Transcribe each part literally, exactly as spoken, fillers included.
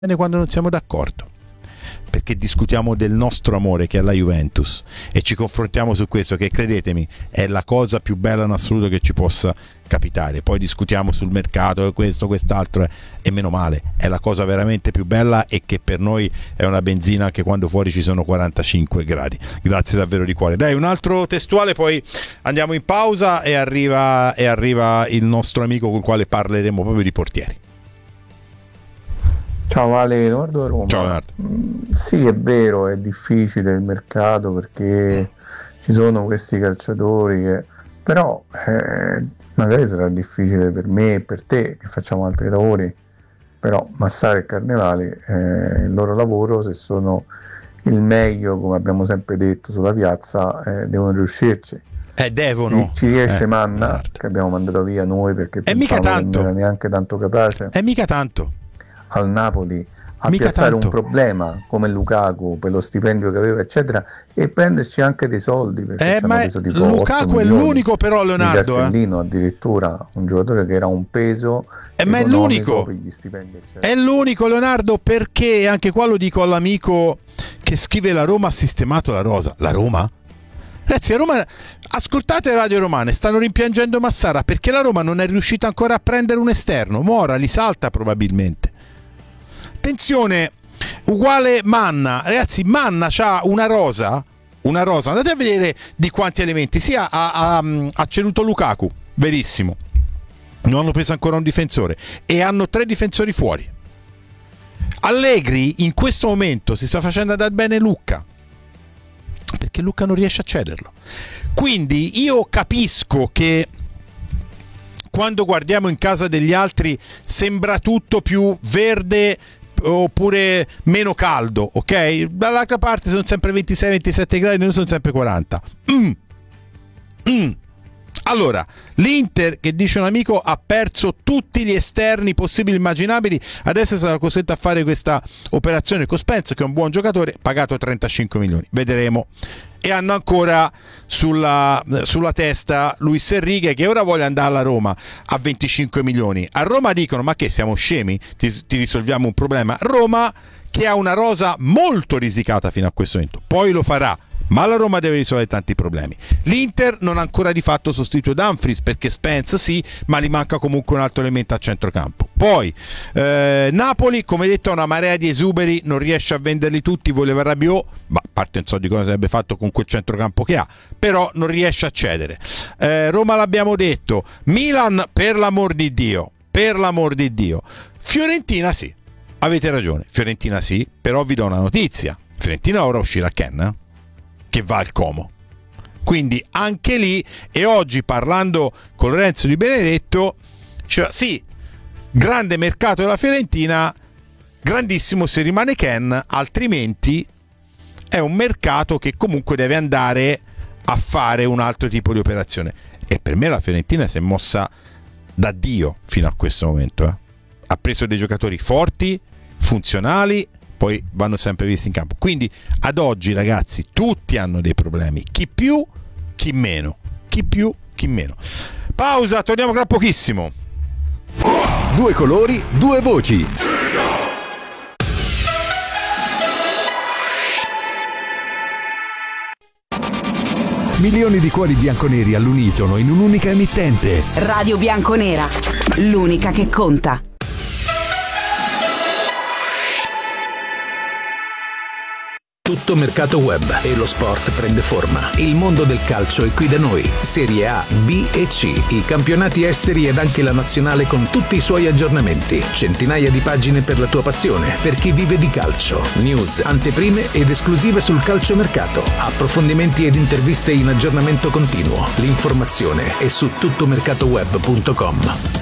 quando non siamo d'accordo, perché discutiamo del nostro amore che è la Juventus e ci confrontiamo su questo, che credetemi è la cosa più bella in assoluto che ci possa capitare. Poi discutiamo sul mercato, questo, quest'altro, e meno male, è la cosa veramente più bella e che per noi è una benzina anche quando fuori ci sono quarantacinque gradi. Grazie davvero di cuore. Dai, un altro testuale, poi andiamo in pausa e arriva, e arriva il nostro amico con il quale parleremo proprio di portieri. Ciao Ale, Leonardo da Roma. Ciao Leonardo. Mm, sì, è vero, è difficile il mercato perché ci sono questi calciatori che... però eh, magari sarà difficile per me e per te che facciamo altri lavori, però Massara e Carnevali, eh, il loro lavoro, se sono il meglio, come abbiamo sempre detto sulla piazza, eh, devono riuscirci. Eh, devono. Ci, ci riesce eh, Manna, certo. che abbiamo mandato via noi perché è mica tanto. non era neanche tanto capace. È mica tanto. Al Napoli a mica piazzare tanto. Un problema come Lukaku per lo stipendio che aveva eccetera e prenderci anche dei soldi, perché eh, ma preso tipo Lukaku è l'unico però, Leonardo, eh. addirittura un giocatore che era un peso eh, ma è l'unico per gli stipendi, è l'unico Leonardo, perché anche qua lo dico all'amico che scrive: la Roma ha sistemato la rosa. La Roma? Ragazzi, a Roma, ascoltate Radio Romane, stanno rimpiangendo Massara perché la Roma non è riuscita ancora a prendere un esterno. Mora li salta probabilmente. Attenzione, uguale Manna. Ragazzi, Manna c'ha una rosa, una rosa. Andate a vedere di quanti elementi. Sì, ha, ha, ha ceduto Lukaku, verissimo. Non hanno preso ancora un difensore e hanno tre difensori fuori. Allegri in questo momento si sta facendo andare bene Lucca, perché Lucca non riesce a cederlo. Quindi io capisco che quando guardiamo in casa degli altri sembra tutto più verde oppure meno caldo, ok? Dall'altra parte sono sempre ventisei ventisette gradi, noi sono sempre quaranta. Mm. Mm. Allora, l'Inter, che dice un amico, ha perso tutti gli esterni possibili e immaginabili, adesso sarà costretto a fare questa operazione con Spence, che è un buon giocatore, pagato trentacinque milioni, vedremo. E hanno ancora sulla, sulla testa Luis Enrique, che ora vuole andare alla Roma a venticinque milioni. A Roma dicono: ma che siamo scemi? Ti, ti risolviamo un problema. Roma, che ha una rosa molto risicata fino a questo momento, poi lo farà, ma la Roma deve risolvere tanti problemi. L'Inter non ha ancora di fatto sostituito Dumfries, perché Spence sì, ma gli manca comunque un altro elemento a centrocampo. Poi eh, Napoli, come detto, ha una marea di esuberi, non riesce a venderli tutti, voleva Rabiot, ma a parte non so di cosa sarebbe fatto con quel centrocampo che ha, però non riesce a cedere. eh, Roma l'abbiamo detto, Milan per l'amor di Dio, per l'amor di Dio. Fiorentina sì, avete ragione, Fiorentina sì, però vi do una notizia: Fiorentina ora uscirà Ken, eh? che va al Como, quindi anche lì. E oggi, parlando con Lorenzo Di Benedetto, cioè, sì, grande mercato della Fiorentina, grandissimo se rimane Ken, altrimenti è un mercato che comunque deve andare a fare un altro tipo di operazione. E per me la Fiorentina si è mossa da Dio fino a questo momento, eh. Ha preso dei giocatori forti, funzionali, poi vanno sempre visti in campo. Quindi ad oggi, ragazzi, tutti hanno dei problemi, chi più, chi meno, chi più, chi meno. Pausa, torniamo tra pochissimo. Due colori, due voci. Milioni di cuori bianconeri all'unisono in un'unica emittente. Radio Bianconera, l'unica che conta. Tutto mercato web e lo sport prende forma. Il mondo del calcio è qui da noi. Serie A, B e C, i campionati esteri ed anche la nazionale con tutti i suoi aggiornamenti. Centinaia di pagine per la tua passione, per chi vive di calcio. News, anteprime ed esclusive sul calciomercato. Approfondimenti ed interviste in aggiornamento continuo. L'informazione è su tuttomercatoweb punto com.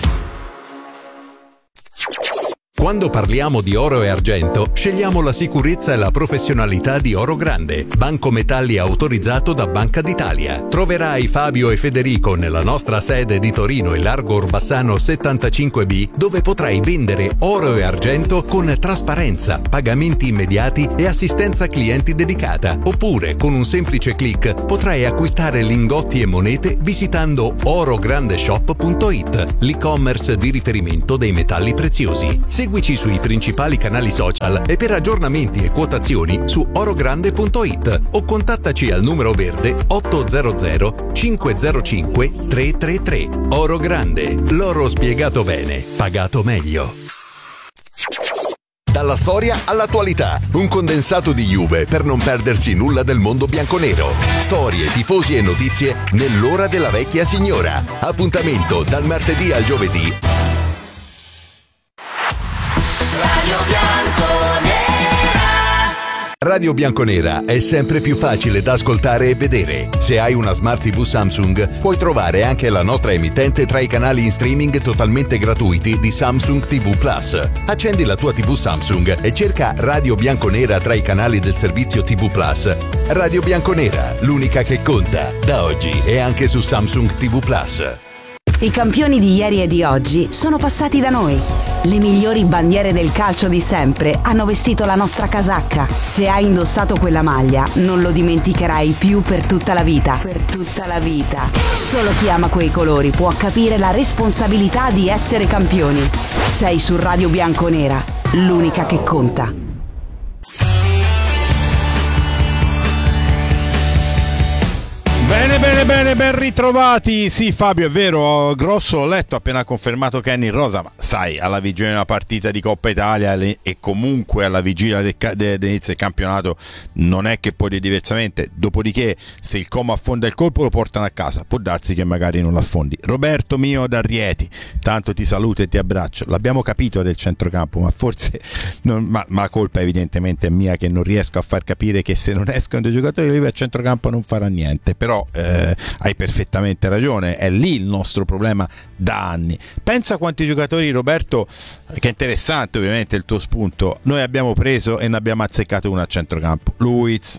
Quando parliamo di oro e argento, scegliamo la sicurezza e la professionalità di Oro Grande, banco metalli autorizzato da Banca d'Italia. Troverai Fabio e Federico nella nostra sede di Torino e Largo Orbassano settantacinque B, dove potrai vendere oro e argento con trasparenza, pagamenti immediati e assistenza clienti dedicata. Oppure, con un semplice click, potrai acquistare lingotti e monete visitando oro grande shop punto it, l'e-commerce di riferimento dei metalli preziosi. Seguici sui principali canali social e per aggiornamenti e quotazioni su orogrande punto it o contattaci al numero verde ottocento cinquecentocinque trecentotrentatré. Oro Grande, l'oro spiegato bene, pagato meglio. Dalla storia all'attualità, un condensato di Juve per non perdersi nulla del mondo bianconero. Storie, tifosi e notizie nell'ora della vecchia signora. Appuntamento dal martedì al giovedì. Radio Bianconera. Radio Bianconera è sempre più facile da ascoltare e vedere. Se hai una Smart tivù Samsung, puoi trovare anche la nostra emittente tra i canali in streaming totalmente gratuiti di Samsung tivù Plus. Accendi la tua tivù Samsung e cerca Radio Bianconera tra i canali del servizio tivù Plus. Radio Bianconera, l'unica che conta, da oggi e anche su Samsung tivù Plus. I campioni di ieri e di oggi sono passati da noi. Le migliori bandiere del calcio di sempre hanno vestito la nostra casacca. Se hai indossato quella maglia, non lo dimenticherai più per tutta la vita. Per tutta la vita. Solo chi ama quei colori può capire la responsabilità di essere campioni. Sei su Radio Bianconera, l'unica che conta. Bene, bene, bene, ben ritrovati. Sì, Fabio, è vero, Grosso ho letto, appena confermato Kenny in rosa, ma sai, alla vigilia di una partita di Coppa Italia e comunque alla vigilia del, dell'inizio del campionato non è che puoi dire diversamente. Dopodiché, se il Como affonda il colpo lo portano a casa, può darsi che magari non l'affondi. Roberto mio da Rieti, tanto ti saluto e ti abbraccio. L'abbiamo capito del centrocampo, ma forse non, ma, ma la colpa evidentemente è mia, che non riesco a far capire che se non escono dei giocatori lui a centrocampo non farà niente. Però Eh, hai perfettamente ragione, è lì il nostro problema da anni. Pensa quanti giocatori, Roberto, che è interessante ovviamente il tuo spunto, noi abbiamo preso e ne abbiamo azzeccato uno a centrocampo. Luiz,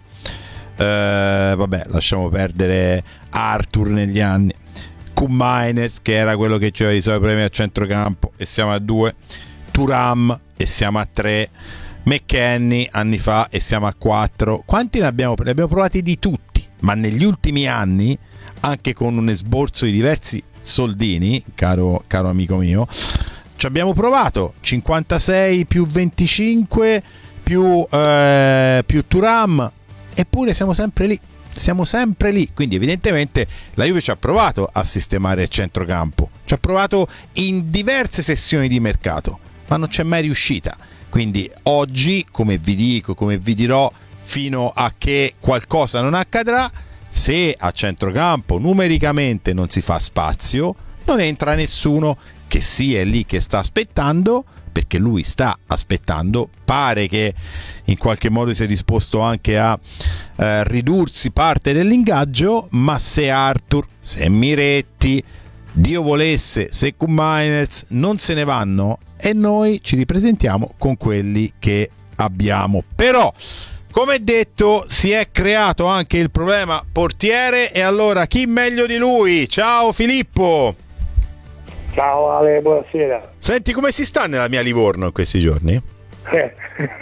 eh, vabbè, lasciamo perdere Arthur negli anni, Kumaines che era quello che aveva i suoi problemi a centrocampo e siamo a due, Thuram e siamo a tre, McKennie anni fa e siamo a quattro. Quanti ne abbiamo? Ne abbiamo provati di tutti, ma negli ultimi anni, anche con un esborso di diversi soldini, caro, caro amico mio, ci abbiamo provato cinquantasei più venticinque più, eh, più Thuram, eppure siamo sempre lì, siamo sempre lì. Quindi evidentemente la Juve ci ha provato a sistemare il centrocampo, ci ha provato in diverse sessioni di mercato, ma non c'è mai riuscita. Quindi oggi, come vi dico, come vi dirò, fino a che qualcosa non accadrà, se a centrocampo numericamente non si fa spazio, non entra nessuno che sia lì che sta aspettando, perché lui sta aspettando, pare che in qualche modo sia disposto anche a eh, ridursi parte dell'ingaggio, ma se Arthur, se Miretti, Dio volesse, se Kumaines non se ne vanno, e noi ci ripresentiamo con quelli che abbiamo. Però, come detto, si è creato anche il problema portiere, e allora chi meglio di lui? Ciao Filippo. Ciao Ale, buonasera. Senti, come si sta nella mia Livorno in questi giorni? Eh.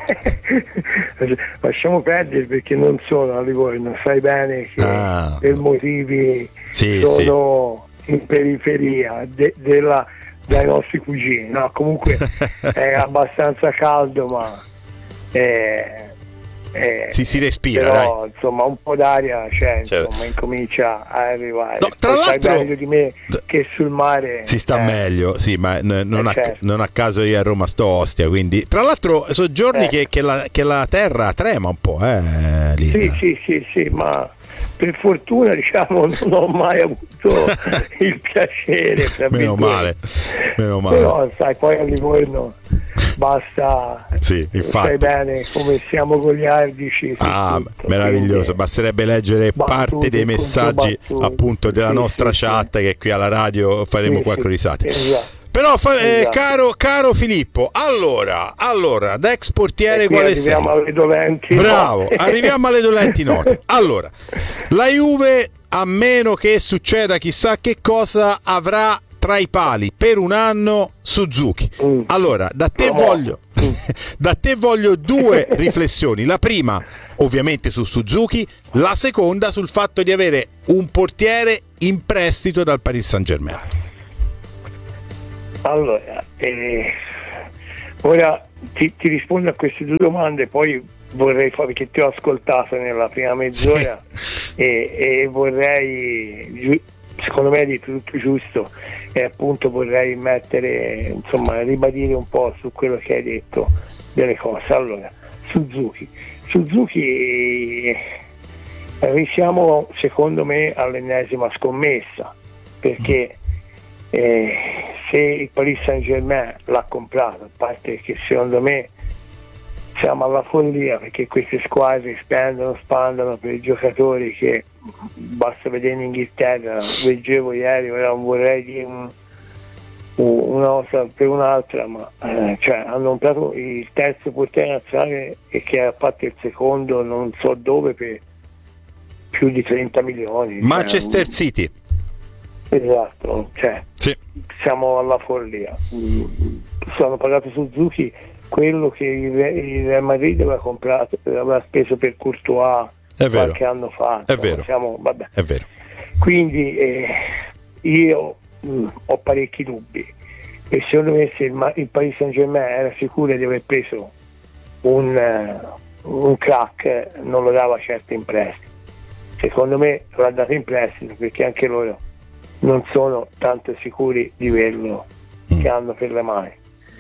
Lasciamo perdere, perché non sono a Livorno, sai bene che ah. per motivi sì, sono sì. in periferia de- della, dai nostri cugini. No, comunque è abbastanza caldo, ma è, Eh, si si respira, però dai. Insomma un po' d'aria c'è, certo. Insomma incomincia a arrivare. No, tra Poi l'altro sai meglio di me che sul mare si sta eh, meglio, sì, ma n- non, eh, a, certo. non a caso io a Roma sto a Ostia, quindi tra l'altro sono giorni eh. che, che, la, che la terra trema un po', eh, lì. Sì, sì, sì, sì, ma per fortuna, diciamo, non ho mai avuto il piacere, fra meno male, meno male. Però sai, poi a Livorno basta, sì, infatti. Sai bene come siamo goliardici. Ah, tutto, meraviglioso, basterebbe leggere battute, parte dei messaggi battute, appunto della sì, nostra sì, chat, sì. che qui alla radio faremo sì, quattro sì, risate. Esatto. Però fa, eh, esatto. caro, caro Filippo, allora, allora da ex portiere quale sei? Arriviamo alle dolenti Bravo, note. arriviamo alle dolenti note. Allora, la Juve, a meno che succeda chissà che cosa, avrà tra i pali per un anno Suzuki. Mm. Allora, da te no. voglio da te voglio due riflessioni. La prima, ovviamente, su Suzuki, la seconda sul fatto di avere un portiere in prestito dal Paris Saint-Germain. Allora, eh, ora ti, ti rispondo a queste due domande, poi vorrei fare, perché ti ho ascoltato nella prima mezz'ora, sì. e, e vorrei, secondo me hai detto tutto giusto, e appunto vorrei mettere, insomma, ribadire un po' su quello che hai detto delle cose. Allora, Suzuki Suzuki siamo secondo me all'ennesima scommessa, perché eh, se il Paris Saint-Germain l'ha comprato, a parte che secondo me siamo alla follia, perché queste squadre spendono, spandono per i giocatori che basta vedere in Inghilterra, leggevo ieri, ora non vorrei dire un, una cosa per un'altra, ma eh, cioè, hanno comprato il terzo portiere nazionale e che ha fatto il secondo non so dove per più di trenta milioni. Manchester cioè, City. Esatto, cioè, sì. Siamo alla follia. Sono pagato Suzuki quello che il Real Madrid aveva comprato, aveva speso per Courtois qualche anno fa. È vero. Siamo, vabbè. È vero. Quindi eh, io mh, ho parecchi dubbi, e secondo me se il, il Paris Saint-Germain era sicuro di aver preso un, uh, un crack, non lo dava certo in prestito. Secondo me l'ha dato in prestito perché anche loro non sono tanto sicuri di quello mm. che hanno per le mani.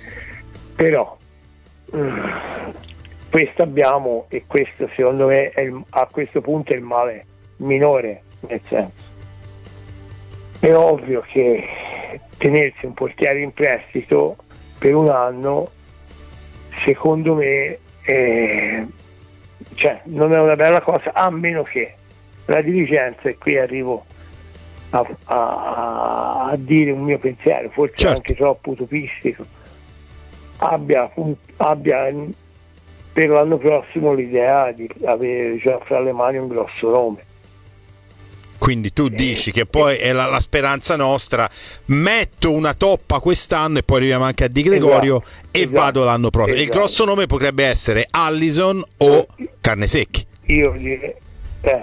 Però mh, questo abbiamo, e questo secondo me è il, a questo punto è il male minore, nel senso, è ovvio che tenersi un portiere in prestito per un anno secondo me eh, cioè, non è una bella cosa, a meno che la dirigenza, e qui arrivo a, a, a dire un mio pensiero, forse certo. anche troppo utopistico, abbia, abbia per l'anno prossimo l'idea di avere già fra le mani un grosso nome. Quindi tu dici che poi è la, la speranza nostra, metto una toppa quest'anno e poi arriviamo anche a Di Gregorio, esatto, e esatto, vado l'anno prossimo. Esatto. Il grosso nome potrebbe essere Allison o Carnesecchi. Io direi, eh,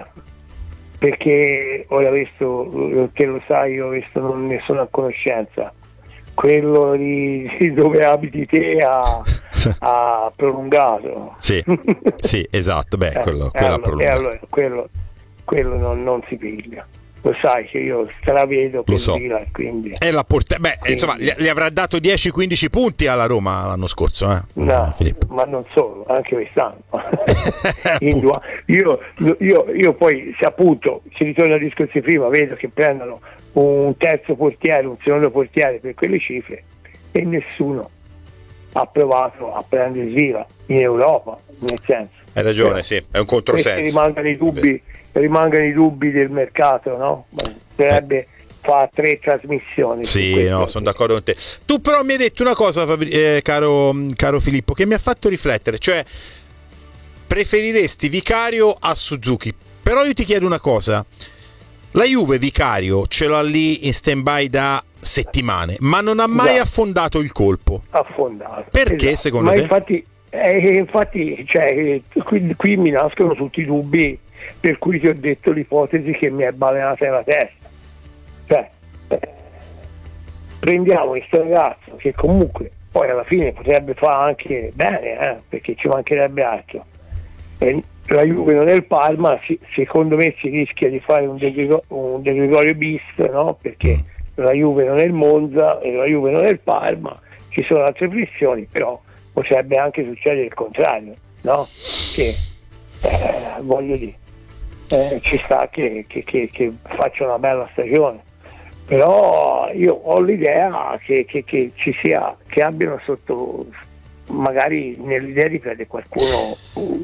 perché ora questo, che lo sai, io questo non ne sono a conoscenza. Quello di, di dove abiti te ha, ha prolungato. Sì, sì, esatto, beh, quello, eh, quello allora, ha prolungato. Allora, quello, quello non, non si piglia. Lo sai che io stravedo per so. Vila, quindi è la porta- beh, quindi, insomma, gli, gli avrà dato dieci quindici punti alla Roma l'anno scorso, eh? No, Filippo. ma non solo, anche quest'anno. In due, io, io, io poi, se appunto si ritorna al discorso prima, vedo che prendono un terzo portiere, un secondo portiere per quelle cifre, e nessuno ha provato a prendere Svila in Europa, nel senso. Hai ragione, però, sì, è un controsenso. Rimangano i dubbi, rimangano i dubbi del mercato, no? Sarebbe fa tre trasmissioni. Sì, no, sono d'accordo con te. Tu però mi hai detto una cosa, eh, caro, caro Filippo, che mi ha fatto riflettere, cioè preferiresti Vicario a Suzuki. Però io ti chiedo una cosa, la Juve Vicario ce l'ha lì in stand-by da settimane, ma non ha mai esatto. affondato il colpo. Affondato. Perché esatto. secondo ma te? Infatti, eh, infatti cioè, qui, qui mi nascono tutti i dubbi, per cui ti ho detto l'ipotesi che mi è balenata nella testa. Cioè, eh, prendiamo questo ragazzo che comunque poi alla fine potrebbe fare anche bene, eh, perché ci mancherebbe altro. E la Juve non è il Parma, si, secondo me si rischia di fare un De Gregorio, un De Gregorio bis, no? Perché la Juve non è il Monza e la Juve non è il Parma, ci sono altre pressioni, però potrebbe anche succedere il contrario, no? Che eh, voglio dire, eh, ci sta che, che, che, che faccia una bella stagione, però io ho l'idea che, che, che ci sia, che abbiano sotto, magari nell'idea di prendere qualcuno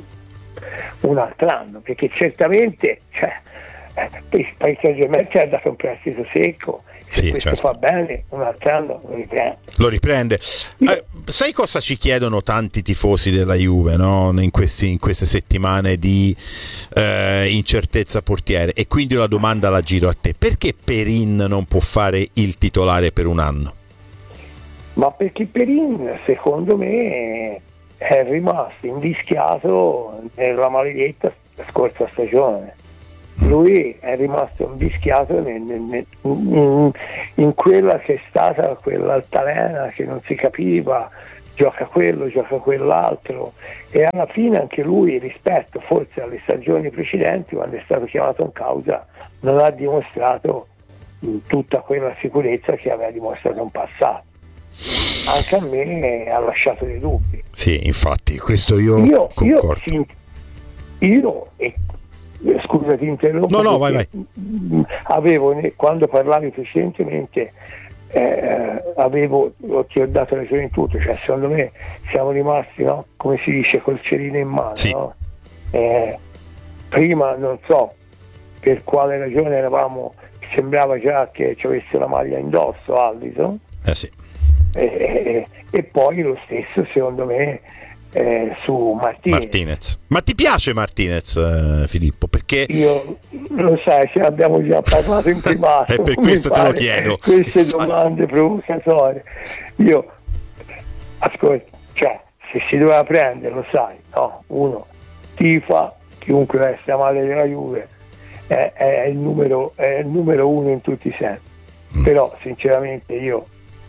un altro anno, perché certamente cioè, il Paris Saint-Germain ci ha dato un prestito secco, se sì, questo certo. fa bene un altro anno lo riprende, lo riprende. Eh, sai cosa ci chiedono tanti tifosi della Juve, no? in, questi, in queste settimane di eh, incertezza portiere, e quindi la domanda la giro a te: perché Perin non può fare il titolare per un anno? Ma perché Perin secondo me è rimasto invischiato nella maledetta scorsa stagione. Lui è rimasto invischiato nel, nel, in, in quella che è stata quell'altalena che non si capiva, gioca quello, gioca quell'altro, e alla fine anche lui, rispetto forse alle stagioni precedenti, quando è stato chiamato in causa, non ha dimostrato mh, tutta quella sicurezza che aveva dimostrato in passato. Anche a me ha lasciato dei dubbi. Sì, infatti, questo io, io concordo. Io, io e, scusa ti interrompo. No, no, vai, vai. Mh, avevo, quando parlavi precedentemente, eh, avevo, ti ho dato ragione in tutto, cioè secondo me siamo rimasti, no? Come si dice, col cerino in mano, sì. no? Eh, prima non so per quale ragione eravamo, sembrava già che ci avesse la maglia indosso Alisson, eh sì. e, e poi lo stesso secondo me eh, su Martinez. Martinez. Ma ti piace Martinez, eh, Filippo? Perché io lo sai, se abbiamo già parlato in privato. E per questo te lo chiedo. Queste domande provocatorie. Io ascolta, cioè se si doveva prendere, lo sai, no? Uno tifa, chiunque veste la maglia della Juve è, è il numero è il numero uno in tutti i sensi. Mm. Però sinceramente io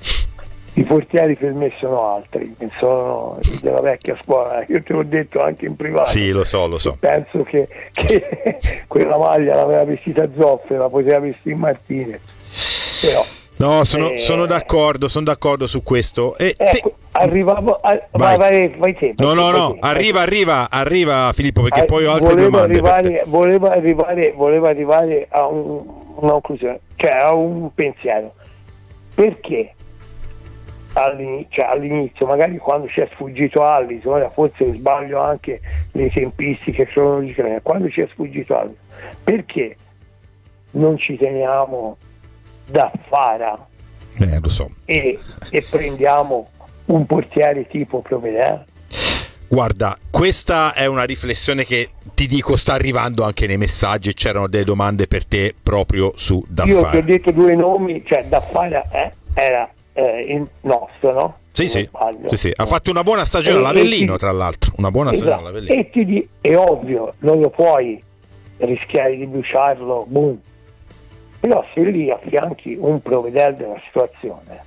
i portieri per me sono altri, sono della vecchia scuola, io te l'ho detto anche in privato. Sì, lo so, lo so. Penso che, che quella maglia l'aveva vestita Zoff, la poteva vestire Martinez. Però, no, sono, eh, sono d'accordo, sono d'accordo su questo. E ecco, te... arrivavo a, vai. vai, vai, vai te, no, vai no, te, no, vai te, arriva, vai te. arriva, arriva Filippo, perché Ah, poi ho altre volevo domande. Arrivare, volevo, arrivare, volevo arrivare a un, una conclusione, cioè a un pensiero. Perché? All'inizio, cioè all'inizio, magari quando ci è sfuggito Alisson, ora forse sbaglio anche le tempistiche cronologiche, quando ci è sfuggito Alisson, perché non ci teniamo da Fara Eh, lo so. e, e prendiamo un portiere tipo Provedel? Guarda, questa è una riflessione che ti dico sta arrivando anche nei messaggi, c'erano delle domande per te proprio su Daffara. Io ti ho detto due nomi, cioè Daffara eh, era eh, il nostro, no? Sì, sì, sì, sì, ha fatto una buona stagione all'Avellino, tra l'altro, una buona stagione esatto. all'Avellino. E ti di, è ovvio, non lo puoi rischiare di bruciarlo, boom. Però se lì affianchi un Provedel della situazione.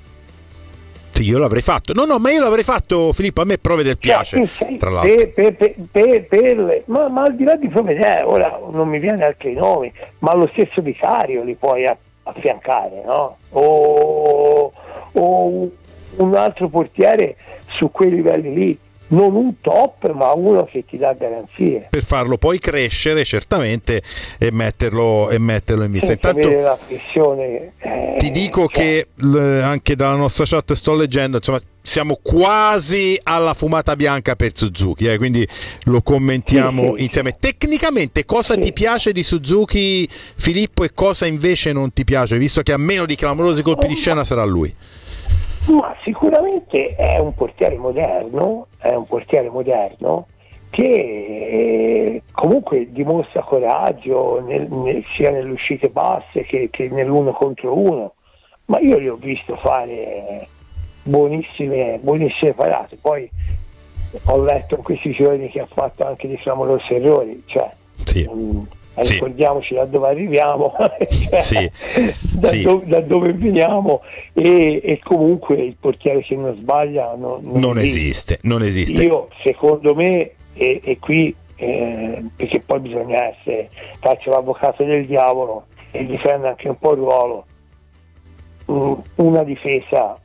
Sì, io l'avrei fatto. No, no, ma io l'avrei fatto, Filippo, a me Provedel piace, cioè, sì, tra l'altro. Per, per, per, per, per, ma, ma al di là di Provedel, ora non mi viene altri nomi, ma lo stesso Vicario li puoi a, affiancare, no? O, o un altro portiere su quei livelli lì, non un top ma uno che ti dà garanzie, per farlo poi crescere certamente e metterlo, e metterlo in vista. senza Intanto avere la pressione, eh, ti dico cioè, che l- anche dalla nostra chat sto leggendo, insomma siamo quasi alla fumata bianca per Suzuki, eh, quindi lo commentiamo sì, sì, insieme. Tecnicamente cosa sì. ti piace di Suzuki, Filippo, e cosa invece non ti piace, visto che a meno di clamorosi colpi di scena sarà lui? Ma sicuramente è un portiere moderno, è un portiere moderno che eh, comunque dimostra coraggio nel, nel, sia nelle uscite basse che, che nell'uno contro uno, ma io li ho visto fare buonissime, buonissime parate. Poi ho letto in questi giorni che ha fatto anche dei clamorosi errori, cioè sì. mh, Sì. ricordiamoci da dove arriviamo, cioè, sì. da, Sì. do, da dove veniamo, e, e comunque il portiere che non sbaglia non, non, non esiste, non esiste. Io secondo me, e, e qui eh, perché poi bisogna essere, faccio l'avvocato del diavolo e difendo anche un po' il ruolo, mh, una difesa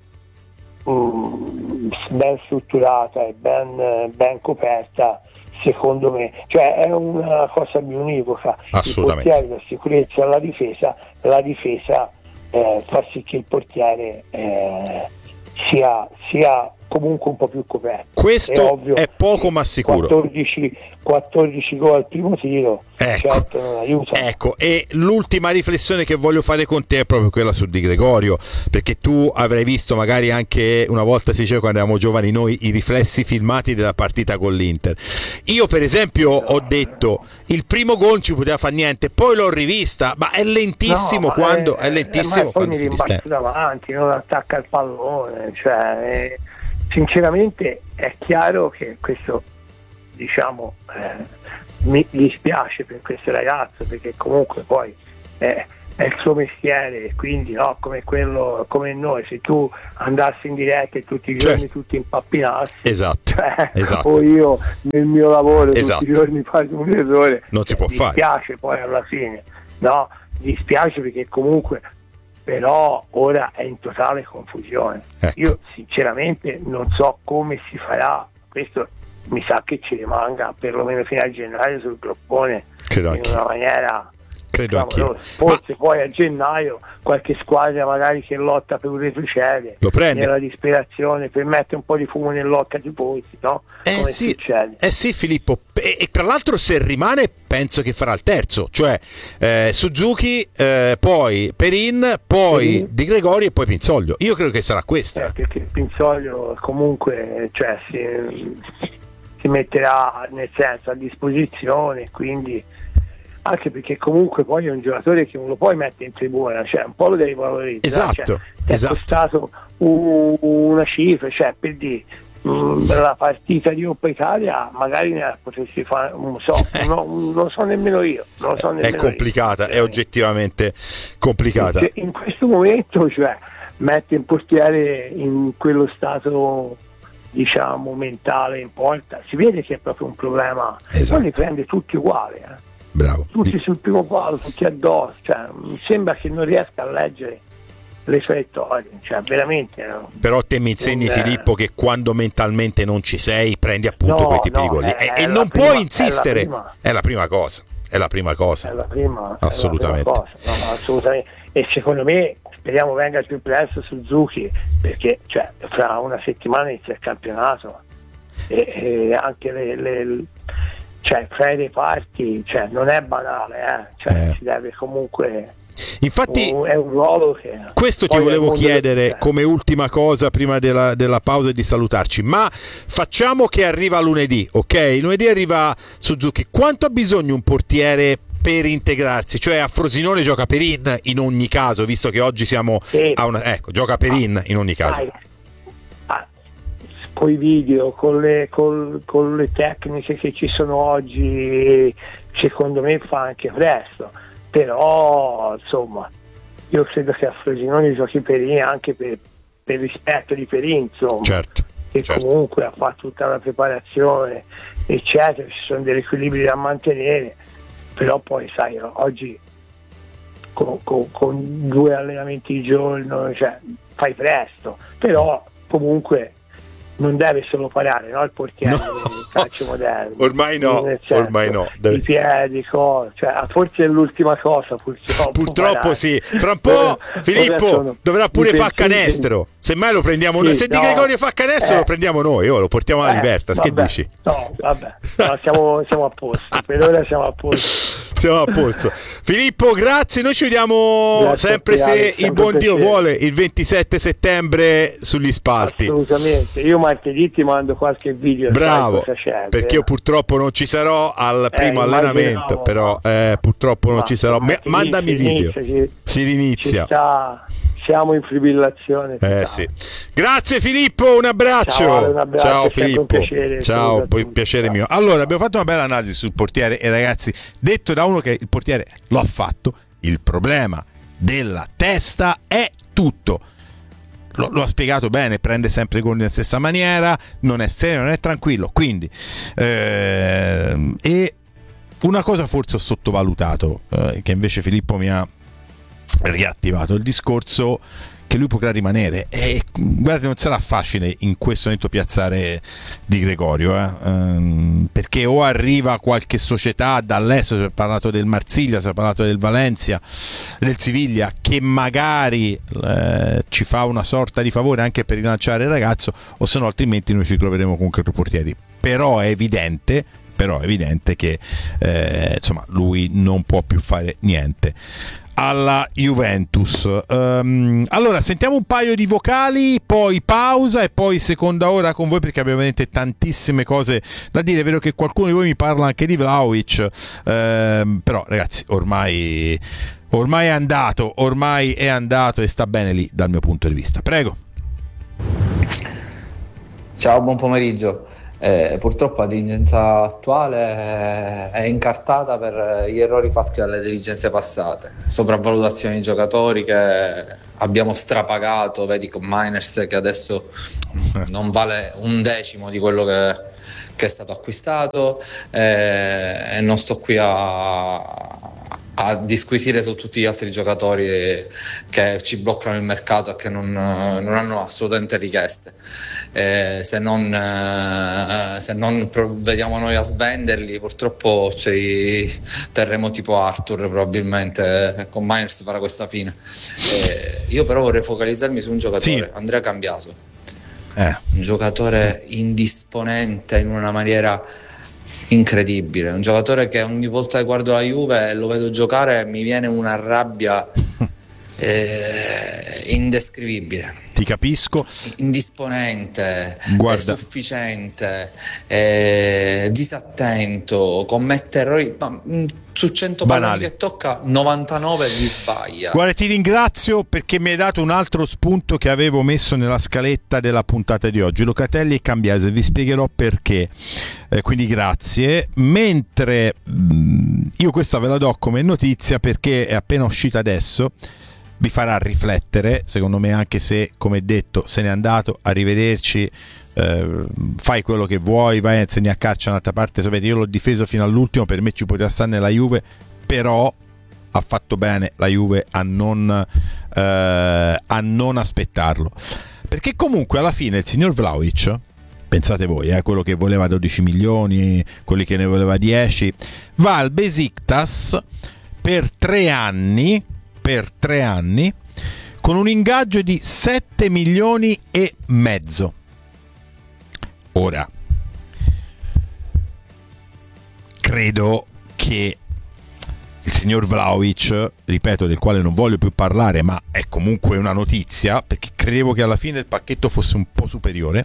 mh, ben strutturata e ben, ben coperta, secondo me, cioè è una cosa bionivoca. Assolutamente. Il portiere, la sicurezza, la difesa, la difesa eh, fa sì che il portiere eh, sia, sia comunque un po' più coperto. Questo è, ovvio, è poco ma sicuro. quattordici, quattordici gol al primo tiro, ecco, certo non aiuta. Ecco, e l'ultima riflessione che voglio fare con te è proprio quella su Di Gregorio, perché tu avrai visto, magari anche una volta si diceva quando eravamo giovani noi, i riflessi filmati della partita con l'Inter. Io per esempio ho detto il primo gol non ci poteva fare niente, poi l'ho rivista, ma è lentissimo, no, quando è, è lentissimo eh, quando mi si distende davanti, non attacca il pallone, cioè eh, sinceramente è chiaro che questo, diciamo, eh, mi dispiace per questo ragazzo, perché comunque poi eh, è il suo mestiere, quindi no, come quello, come noi, se tu andassi in diretta e tutti i giorni certo. tutti impappinassi, esatto, cioè, esatto. o io nel mio lavoro esatto. tutti i giorni faccio un errore, non si cioè, può mi fare. dispiace poi alla fine, no, mi dispiace perché comunque però ora è in totale confusione. Ecco. Io sinceramente non so come si farà, questo mi sa che ci rimanga perlomeno fino a gennaio sul groppone Credo in anch'io. una maniera Credo anch'io. forse Ma poi a gennaio qualche squadra magari che lotta per un retrocede lo prende. nella disperazione per mettere un po' di fumo nell'occhio di tifosi, no? Eh Come sì, succede? eh sì Filippo, e, e tra l'altro se rimane penso che farà il terzo, cioè eh, Suzuki, eh, poi Perin, poi Sì. Di Gregorio e poi Pinsoglio. Io credo che sarà questa. Eh, perché Pinsoglio comunque cioè, si, si metterà nel senso a disposizione, quindi anche perché comunque poi è un giocatore che non lo puoi mettere in tribuna, cioè un po' lo devi valorizzare, Esatto, cioè, esatto. è costato un, una cifra, cioè per dire mh, la partita di Coppa Italia magari ne potresti fare, non so, no, non lo so nemmeno io, non lo so nemmeno È complicata, io. è oggettivamente complicata. Cioè, in questo momento, cioè, mette il portiere in quello stato diciamo mentale in porta, si vede che è proprio un problema, Esatto. poi li prende tutti uguali, eh. Bravo. tutti sul primo palo, tutti addosso, cioè, mi sembra che non riesca a leggere le traiettorie, cioè veramente no? Però te mi insegni Non è- Filippo che quando mentalmente non ci sei prendi appunto No, quei tipi no, di gol lì. è- e, è e la non prima- puoi è la insistere, prima. è la prima cosa, è la prima cosa. è la prima, Assolutamente. è la prima cosa, no, assolutamente. E secondo me speriamo venga il più presto Suzuki, perché cioè, fra una settimana inizia il campionato e, e anche le, le cioè fra i reparti cioè, non è banale, eh? Cioè, Eh. si deve comunque Infatti un- è un ruolo che questo ti poi volevo nel mondo chiedere del- come ultima cosa prima della, della pausa e di salutarci, ma facciamo che arriva lunedì, ok? Lunedì arriva Suzuki, quanto ha bisogno un portiere per integrarsi? Cioè a Frosinone gioca Perin in ogni caso, visto che oggi siamo Sì. a una... ecco, gioca Perin in ogni caso. Dai, ah, con i video, con le, col- con le tecniche che ci sono oggi, secondo me fa anche presto, però insomma io credo che a Frosinone giochi Perin anche per, per rispetto di Perin, insomma, Certo, che certo. comunque ha fatto tutta la preparazione eccetera, ci sono degli equilibri da mantenere, però poi sai oggi con, con- con due allenamenti al giorno cioè, fai presto, però comunque non deve solo parare, no? Il portiere No. del calcio moderno, Ormai no, Nel senso, ormai no. Deve- i piedi, co- cioè, forse è l'ultima cosa purtroppo, Purtroppo parare. sì, fra un po' Eh, Filippo adesso dovrà pure i far pensieri- canestro, semmai lo prendiamo Sì, noi, se Di no. Gregorio fa canestro Eh. lo prendiamo noi, oh, lo portiamo alla Eh, Libertas, che vabbè, dici? No, vabbè, no, siamo, siamo a posto, per ora siamo a posto. Siamo a posto. Filippo, grazie, noi ci vediamo Grazie sempre a te, se Ale, il sempre buon un Dio piacere. vuole, il ventisette settembre sugli spalti. Assolutamente, io martedì ti mando qualche video. Bravo, sai cosa c'è, perché eh. io purtroppo non ci sarò al primo Eh, allenamento, immaginavo, però ma- eh, purtroppo non ma- ci sarò. Me- martedì mandami si video, inizia, ci- si ci rinizia. sta- siamo in fibrillazione. Eh totale. sì. Grazie Filippo, un abbraccio. Ciao, Ale, un abbraccio, Ciao è sempre Filippo. un piacere, Ciao, saluto a poi tutti, piacere ciao. mio. Allora, abbiamo fatto una bella analisi sul portiere e ragazzi, detto da uno che il portiere lo ha fatto, il problema della testa è tutto. Lo, lo ha spiegato bene, prende sempre i gol nella stessa maniera, non è serio, non è tranquillo. Quindi ehm, e una cosa forse ho sottovalutato, eh, che invece Filippo mi ha riattivato, il discorso che lui potrà rimanere, e guardate, non sarà facile in questo momento piazzare Di Gregorio, eh? Ehm, perché o arriva qualche società dall'estero, si è parlato del Marsiglia, si è parlato del Valencia, del Siviglia, che magari eh, ci fa una sorta di favore anche per rilanciare il ragazzo, o se no altrimenti noi ci troveremo con quattro portieri. Però è evidente però è evidente che eh, insomma lui non può più fare niente alla Juventus. Um, allora sentiamo un paio di vocali, poi pausa e poi seconda ora con voi, perché abbiamo veramente tantissime cose da dire. È vero che qualcuno di voi mi parla anche di Vlahovic, ehm, però ragazzi ormai ormai è andato ormai è andato e sta bene lì dal mio punto di vista. Prego. Ciao, buon pomeriggio. Eh, purtroppo la dirigenza attuale è incartata per gli errori fatti dalle dirigenze passate, sopravvalutazioni di giocatori che abbiamo strapagato, vedi con Miners che adesso non vale un decimo di quello che, che è stato acquistato, eh, e non sto qui a a disquisire su tutti gli altri giocatori che ci bloccano il mercato e che non, non hanno assolutamente richieste, eh, se non, eh, se non provvediamo noi a svenderli purtroppo ci terremo tipo Arthur, probabilmente con Miners farà questa fine. Eh, io però vorrei focalizzarmi su un giocatore, sì. Andrea Cambiaso, eh. un giocatore indisponente in una maniera incredibile, un giocatore che ogni volta che guardo la Juve e lo vedo giocare mi viene una rabbia eh, indescrivibile. Ti capisco. Indisponente, Guarda. insufficiente, eh, disattento, commette errori, ma su cento palloni che tocca novantanove li sbaglia. Guarda, ti ringrazio perché mi hai dato un altro spunto che avevo messo nella scaletta della puntata di oggi. Locatelli e Cambiaso, vi spiegherò perché, eh, quindi grazie. Mentre mh, io questa ve la do come notizia perché è appena uscita adesso, vi farà riflettere, secondo me, anche se, come detto, se n'è andato, arrivederci, eh, fai quello che vuoi, vai a insegnare a calcio un'altra parte. Sapete, io l'ho difeso fino all'ultimo, per me ci poteva stare nella Juve, però ha fatto bene la Juve a non, eh, a non aspettarlo, perché comunque alla fine il signor Vlahovic, pensate voi, eh, quello che voleva dodici milioni, quelli che ne voleva dieci, va al Besiktas per tre anni per tre anni con un ingaggio di sette milioni e mezzo. Ora credo che il signor Vlahovic, ripeto, del quale non voglio più parlare, ma è comunque una notizia, perché credevo che alla fine il pacchetto fosse un po' superiore.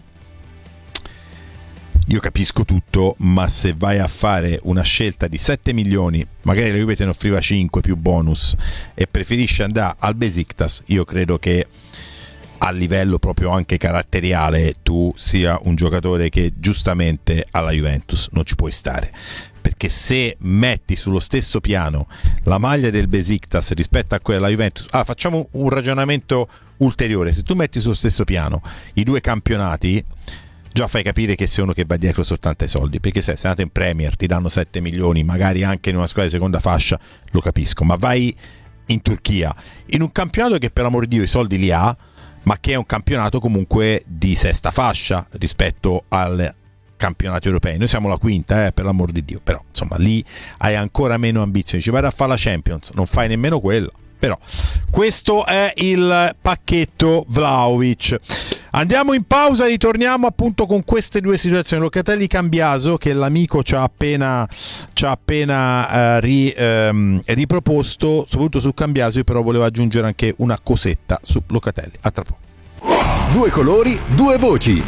Io capisco tutto, ma se vai a fare una scelta di sette milioni, magari la Juve te ne offriva cinque più bonus e preferisci andare al Besiktas, io credo che a livello proprio anche caratteriale tu sia un giocatore che giustamente alla Juventus non ci puoi stare, perché se metti sullo stesso piano la maglia del Besiktas rispetto a quella della Juventus, ah, facciamo un ragionamento ulteriore, se tu metti sullo stesso piano i due campionati, già fai capire che sei uno che va dietro soltanto ai soldi, perché se sei andato in Premier ti danno sette milioni, magari anche in una squadra di seconda fascia, lo capisco, ma vai in Turchia in un campionato che per amor di Dio i soldi li ha, ma che è un campionato comunque di sesta fascia rispetto al campionati europei. Noi siamo la quinta, eh, per l'amor di Dio, però insomma lì hai ancora meno ambizioni, ci vai a fare la Champions, non fai nemmeno quella. Però questo è il pacchetto Vlahovic. Andiamo in pausa, ritorniamo appunto con queste due situazioni. Locatelli Cambiaso, che l'amico ci ha appena, ci ha appena eh, ri, ehm, riproposto, soprattutto su Cambiaso. Io però volevo aggiungere anche una cosetta su Locatelli. A tra poco. Due colori, due voci.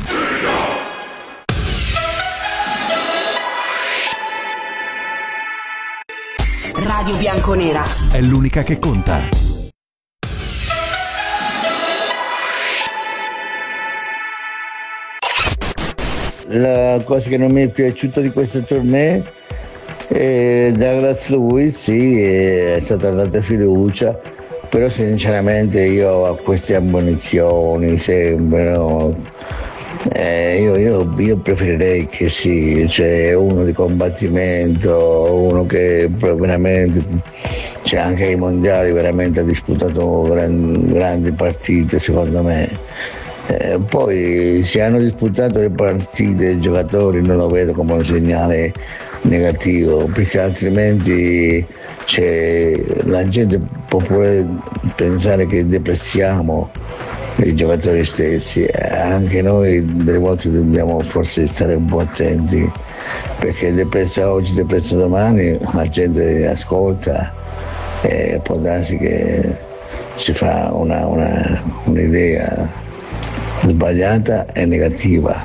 Radio Bianconera è l'unica che conta. La cosa che non mi è piaciuta di questo torneo è Douglas Luiz, sì, è stata data fiducia, però sinceramente io a queste ammonizioni sembrano Eh, io, io, io preferirei che sì, c'è uno di combattimento, uno che veramente c'è anche ai mondiali, veramente ha disputato gran, grandi partite secondo me. Eh, poi se hanno disputato le partite i giocatori non lo vedo come un segnale negativo, perché altrimenti c'è, la gente può pure pensare che depressiamo i giocatori stessi. Anche noi delle volte dobbiamo forse stare un po' attenti, perché depressa oggi, depressa domani, la gente ascolta e può darsi che si fa una, una, un'idea sbagliata e negativa.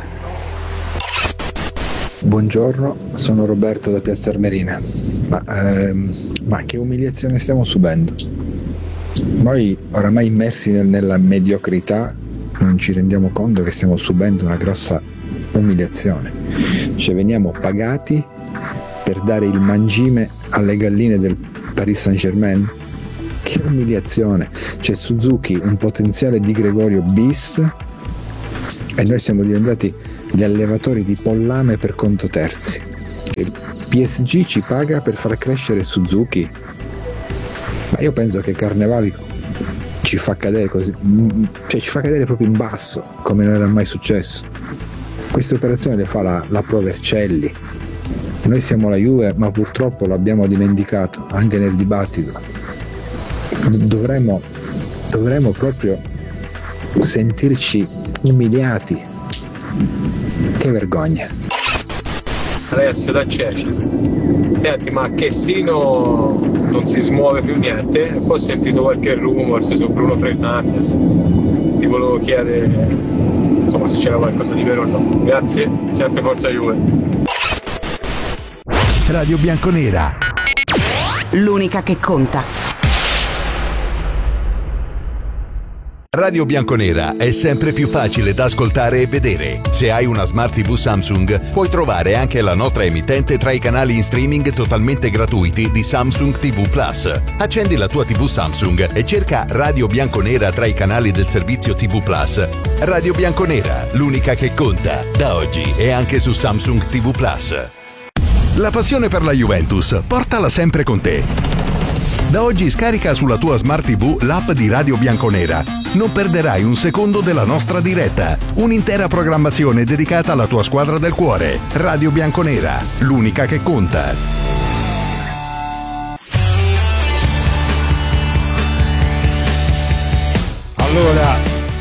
Buongiorno, sono Roberto da Piazza Armerina. Ma, ehm, ma che umiliazione stiamo subendo? Noi oramai immersi nel, nella mediocrità non ci rendiamo conto che stiamo subendo una grossa umiliazione. Cioè veniamo pagati per dare il mangime alle galline del Paris Saint-Germain? Che umiliazione. C'è Suzuki, un potenziale di Gregorio bis, e noi siamo diventati gli allevatori di pollame per conto terzi. Il P S G ci paga per far crescere Suzuki. Ma io penso che Carnevali ci fa cadere così, cioè ci fa cadere proprio in basso, come non era mai successo. Queste operazioni le fa la, la Provercelli. Noi siamo la Juve, ma purtroppo l'abbiamo dimenticato anche nel dibattito. Dovremmo, dovremmo proprio sentirci umiliati. Che vergogna. Adesso da Ceci, senti, ma Chessino non si smuove più niente, e poi ho sentito qualche rumors su Bruno Fernandes, ti volevo chiedere insomma se c'era qualcosa di vero o no. Grazie, sempre forza Juve. Radio Bianconera, l'unica che conta. Radio Bianconera è sempre più facile da ascoltare e vedere. Se hai una Smart tivù Samsung, puoi trovare anche la nostra emittente tra i canali in streaming totalmente gratuiti di Samsung ti vu Plus. Accendi la tua tivù Samsung e cerca Radio Bianconera tra i canali del servizio ti vu Plus. Radio Bianconera, l'unica che conta, da oggi e anche su Samsung ti vu Plus. La passione per la Juventus, portala sempre con te. Da oggi scarica sulla tua Smart tivù l'app di Radio Bianconera. Non perderai un secondo della nostra diretta. Un'intera programmazione dedicata alla tua squadra del cuore. Radio Bianconera, l'unica che conta. Allora,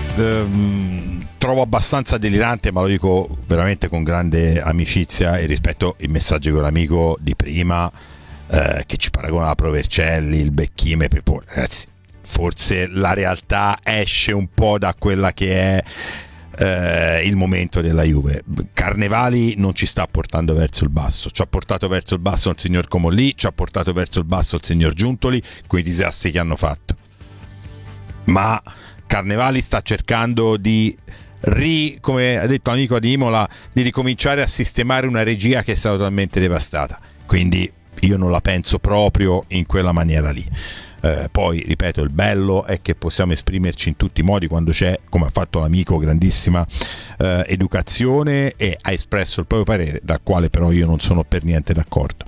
ehm, trovo abbastanza delirante, ma lo dico veramente con grande amicizia e rispetto, il messaggio con l'amico di prima, eh, che ci paragona a Provercelli, il Becchime, Pepone. Ragazzi, forse la realtà esce un po' da quella che è eh, il momento della Juve. Carnevali non ci sta portando verso il basso, ci ha portato verso il basso il signor Comolli, ci ha portato verso il basso il signor Giuntoli con i disastri che hanno fatto, ma Carnevali sta cercando di ri, come ha detto l'amico di Imola, di ricominciare a sistemare una regia che è stata totalmente devastata, quindi io non la penso proprio in quella maniera lì. Eh, poi ripeto, il bello è che possiamo esprimerci in tutti i modi quando c'è, come ha fatto l'amico, grandissima eh, educazione, e ha espresso il proprio parere, dal quale però io non sono per niente d'accordo.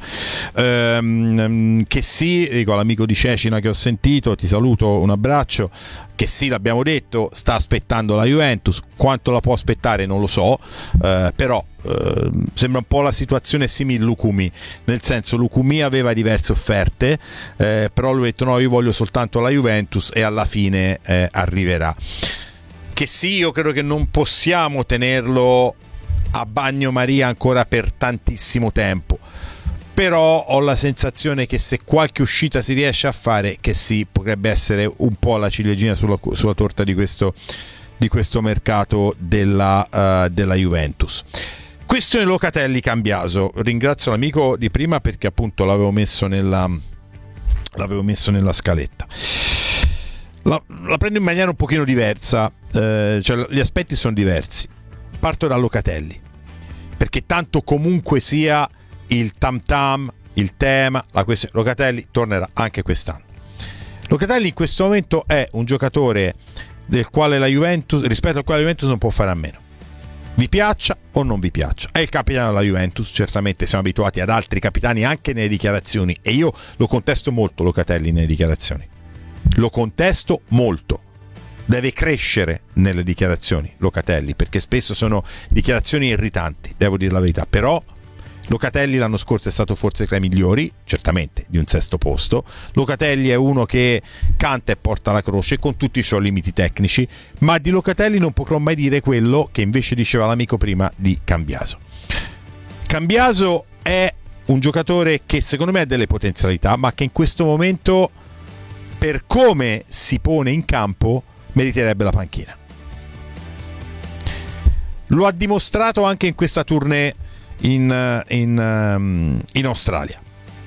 Ehm, che sì, dico all'amico di Cecina che ho sentito, ti saluto, un abbraccio, che sì, l'abbiamo detto, sta aspettando la Juventus, quanto la può aspettare non lo so, eh, però eh, sembra un po' la situazione simile Lucumi, nel senso Lucumi aveva diverse offerte, eh, però lui ha detto no, io voglio soltanto la Juventus, e alla fine eh, arriverà. Che sì, io credo che non possiamo tenerlo a bagnomaria ancora per tantissimo tempo, però ho la sensazione che se qualche uscita si riesce a fare, che sì, potrebbe essere un po' la ciliegina sulla, sulla torta di questo, di questo mercato della, uh, della Juventus. Questione Locatelli Cambiaso, ringrazio l'amico di prima perché appunto l'avevo messo nella l'avevo messo nella scaletta. La, la prendo in maniera un pochino diversa, eh, cioè gli aspetti sono diversi. Parto da Locatelli, perché tanto comunque sia il tam tam, il tema, la questione Locatelli tornerà anche quest'anno. Locatelli in questo momento è un giocatore del quale la Juventus, rispetto al quale la Juventus non può fare a meno. Vi piaccia o non vi piaccia, è il capitano della Juventus, certamente siamo abituati ad altri capitani anche nelle dichiarazioni, e io lo contesto molto Locatelli nelle dichiarazioni, lo contesto molto, deve crescere nelle dichiarazioni Locatelli, perché spesso sono dichiarazioni irritanti, devo dire la verità, però Locatelli l'anno scorso è stato forse tra i migliori, certamente di un sesto posto. Locatelli è uno che canta e porta la croce con tutti i suoi limiti tecnici, ma di Locatelli non potrò mai dire quello che invece diceva l'amico prima di Cambiaso. Cambiaso è un giocatore che secondo me ha delle potenzialità, ma che in questo momento, per come si pone in campo, meriterebbe la panchina. Lo ha dimostrato anche in questa tournée in, in, um, in Australia,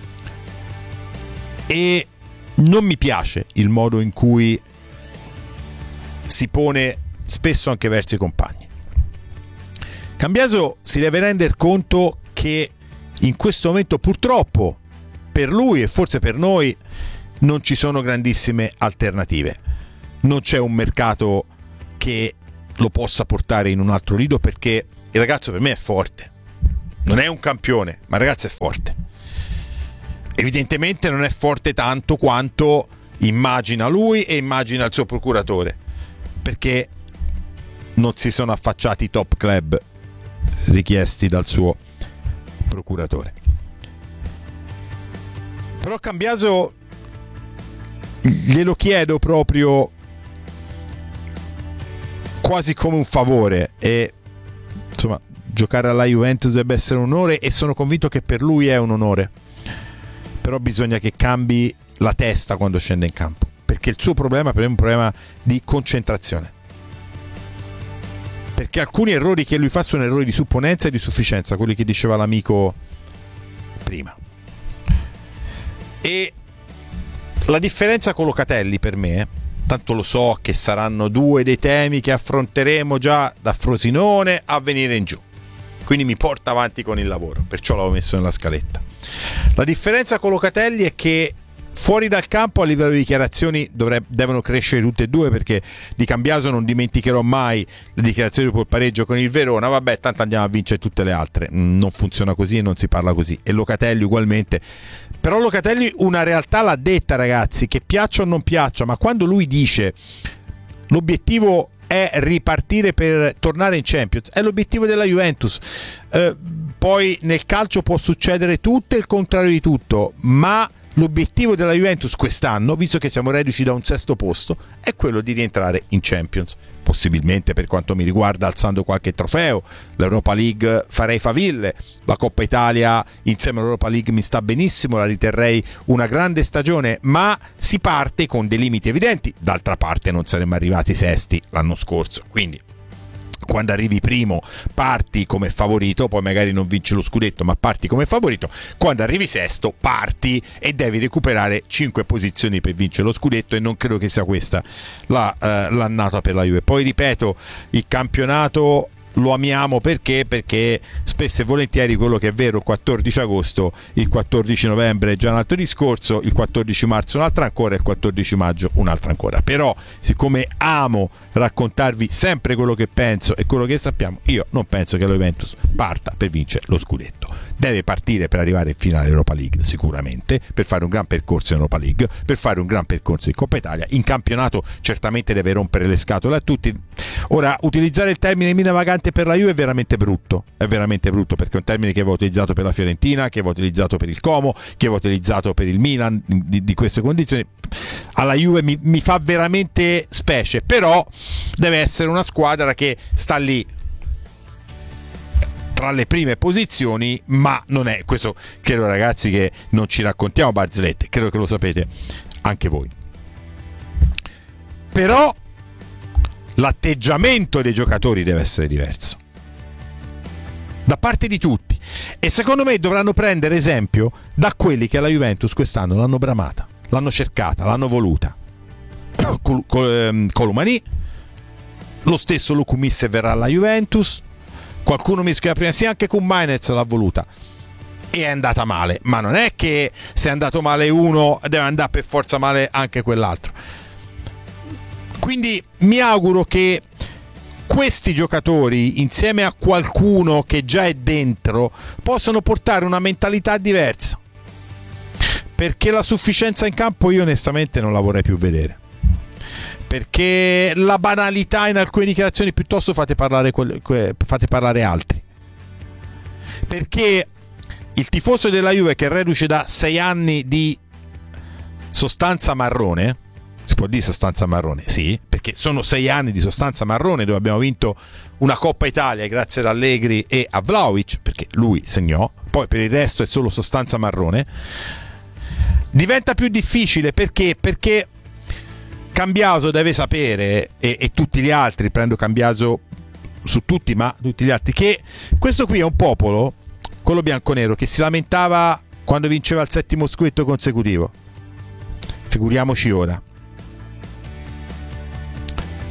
e non mi piace il modo in cui si pone spesso anche verso i compagni. Cambiaso si deve rendere conto che in questo momento purtroppo per lui e forse per noi non ci sono grandissime alternative, non c'è un mercato che lo possa portare in un altro lido, perché il ragazzo per me è forte, non è un campione, ma il ragazzo è forte. Evidentemente non è forte tanto quanto immagina lui e immagina il suo procuratore, perché non si sono affacciati i top club richiesti dal suo procuratore. Però Cambiaso glielo chiedo proprio quasi come un favore, e insomma giocare alla Juventus deve essere un onore e sono convinto che per lui è un onore, però bisogna che cambi la testa quando scende in campo, perché il suo problema per me è un problema di concentrazione, perché alcuni errori che lui fa sono errori di supponenza e di sufficienza, quelli che diceva l'amico prima. E la differenza con Locatelli per me, tanto lo so che saranno due dei temi che affronteremo già da Frosinone a venire in giù, quindi mi porta avanti con il lavoro, perciò l'avevo messo nella scaletta. La differenza con Locatelli è che fuori dal campo a livello di dichiarazioni dovrebbe, devono crescere tutte e due, perché di Cambiaso non dimenticherò mai le dichiarazioni dopo il pareggio con il Verona, vabbè tanto andiamo a vincere tutte le altre, non funziona così e non si parla così, e Locatelli ugualmente. Però Locatelli una realtà l'ha detta, ragazzi, che piaccia o non piaccia, ma quando lui dice l'obiettivo è ripartire per tornare in Champions, è l'obiettivo della Juventus. Eh, poi nel calcio può succedere tutto e il contrario di tutto, ma l'obiettivo della Juventus quest'anno, visto che siamo reduci da un sesto posto, è quello di rientrare in Champions, possibilmente per quanto mi riguarda alzando qualche trofeo. L'Europa League farei faville, la Coppa Italia insieme all'Europa League mi sta benissimo, la riterrei una grande stagione, ma si parte con dei limiti evidenti. D'altra parte non saremmo arrivati sesti l'anno scorso, quindi quando arrivi primo parti come favorito, poi magari non vinci lo scudetto ma parti come favorito. Quando arrivi sesto parti e devi recuperare cinque posizioni per vincere lo scudetto, e non credo che sia questa la, eh, l'annata per la Juve. Poi ripeto, il campionato lo amiamo perché perché spesso e volentieri quello che è vero il quattordici agosto, il quattordici novembre è già un altro discorso, il quattordici marzo un'altra ancora, il quattordici maggio un'altra ancora. Però siccome amo raccontarvi sempre quello che penso e quello che sappiamo, io non penso che la Juventus parta per vincere lo scudetto. Deve partire per arrivare in finale Europa League sicuramente, per fare un gran percorso in Europa League, per fare un gran percorso in Coppa Italia. In campionato certamente deve rompere le scatole a tutti. Ora, utilizzare il termine mina vagante per la Juve è veramente brutto, è veramente brutto, perché è un termine che aveva utilizzato per la Fiorentina, che aveva utilizzato per il Como, che aveva utilizzato per il Milan di, di queste condizioni. Alla Juve mi, mi fa veramente specie, però deve essere una squadra che sta lì tra le prime posizioni, ma non è questo, credo ragazzi che non ci raccontiamo barzellette, credo che lo sapete anche voi. Però l'atteggiamento dei giocatori deve essere diverso da parte di tutti, e secondo me dovranno prendere esempio da quelli che alla Juventus quest'anno l'hanno bramata, l'hanno cercata, l'hanno voluta. Col, col, Colomani, lo stesso Luku Misse verrà alla Juventus, qualcuno mi scrive prima sì anche con Mainez l'ha voluta e è andata male, ma non è che se è andato male uno deve andare per forza male anche quell'altro. Quindi mi auguro che questi giocatori, insieme a qualcuno che già è dentro, possano portare una mentalità diversa, perché la sufficienza in campo io onestamente non la vorrei più vedere, perché la banalità in alcune dichiarazioni, piuttosto fate parlare, fate parlare altri, perché il tifoso della Juve che è reduce da sei anni di sostanza marrone, si può dire sostanza marrone? Sì, perché sono sei anni di sostanza marrone dove abbiamo vinto una Coppa Italia grazie ad Allegri e a Vlahovic, perché lui segnò, poi per il resto è solo sostanza marrone. Diventa più difficile perché perché Cambiaso deve sapere, e, e tutti gli altri, prendo Cambiaso su tutti, ma tutti gli altri, che questo qui è un popolo, quello bianconero, che si lamentava quando vinceva il settimo scudetto consecutivo. Figuriamoci ora.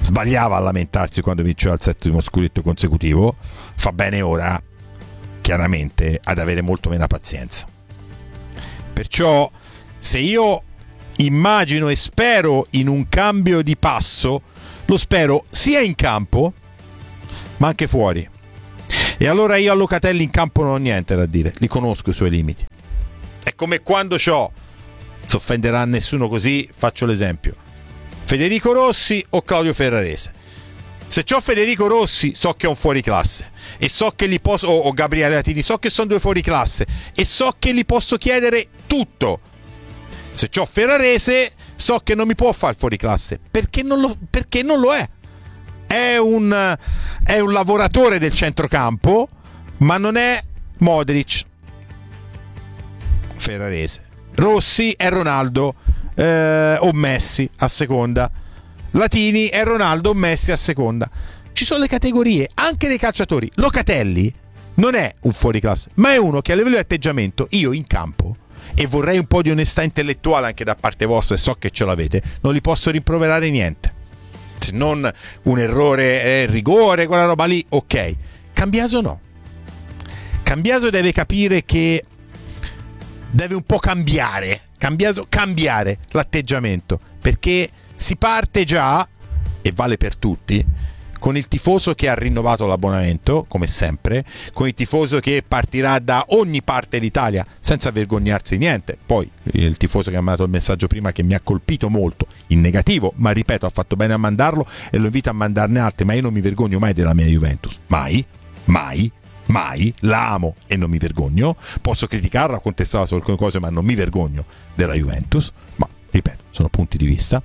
sbagliava a lamentarsi quando vinceva il settimo scudetto consecutivo, fa bene ora chiaramente ad avere molto meno pazienza. Perciò se io immagino e spero in un cambio di passo, lo spero sia in campo ma anche fuori. E allora io a Locatelli in campo non ho niente da dire, li conosco i suoi limiti. È come quando c'ho, si offenderà a nessuno così, faccio l'esempio, Federico Rossi o Claudio Ferrarese. Se c'ho Federico Rossi so che è un fuoriclasse e so che li posso, o Gabriele Latini, so che sono due fuoriclasse e so che gli posso chiedere tutto. Se c'ho Ferrarese so che non mi può fare il fuoriclasse perché non lo, perché non lo è. È un, è un lavoratore del centrocampo, ma non è Modric. Ferrarese. Rossi è Ronaldo eh, o Messi a seconda. Latini è Ronaldo o Messi a seconda. Ci sono le categorie anche dei calciatori. Locatelli non è un fuoriclasse, ma è uno che a livello di atteggiamento, io in campo, e vorrei un po' di onestà intellettuale anche da parte vostra, e so che ce l'avete, non li posso rimproverare niente, se non un errore, eh, rigore, quella roba lì, ok. Cambiaso no. Cambiaso deve capire che deve un po' cambiare, Cambiaso, cambiare l'atteggiamento, perché si parte già, e vale per tutti, con il tifoso che ha rinnovato l'abbonamento, come sempre, con il tifoso che partirà da ogni parte d'Italia senza vergognarsi di niente. Poi il tifoso che ha mandato il messaggio prima, che mi ha colpito molto, in negativo, ma ripeto, ha fatto bene a mandarlo e lo invito a mandarne altri, ma io non mi vergogno mai della mia Juventus, mai, mai, mai, la amo e non mi vergogno. Posso criticarla, contestarla su alcune cose, ma non mi vergogno della Juventus, ma ripeto, sono punti di vista.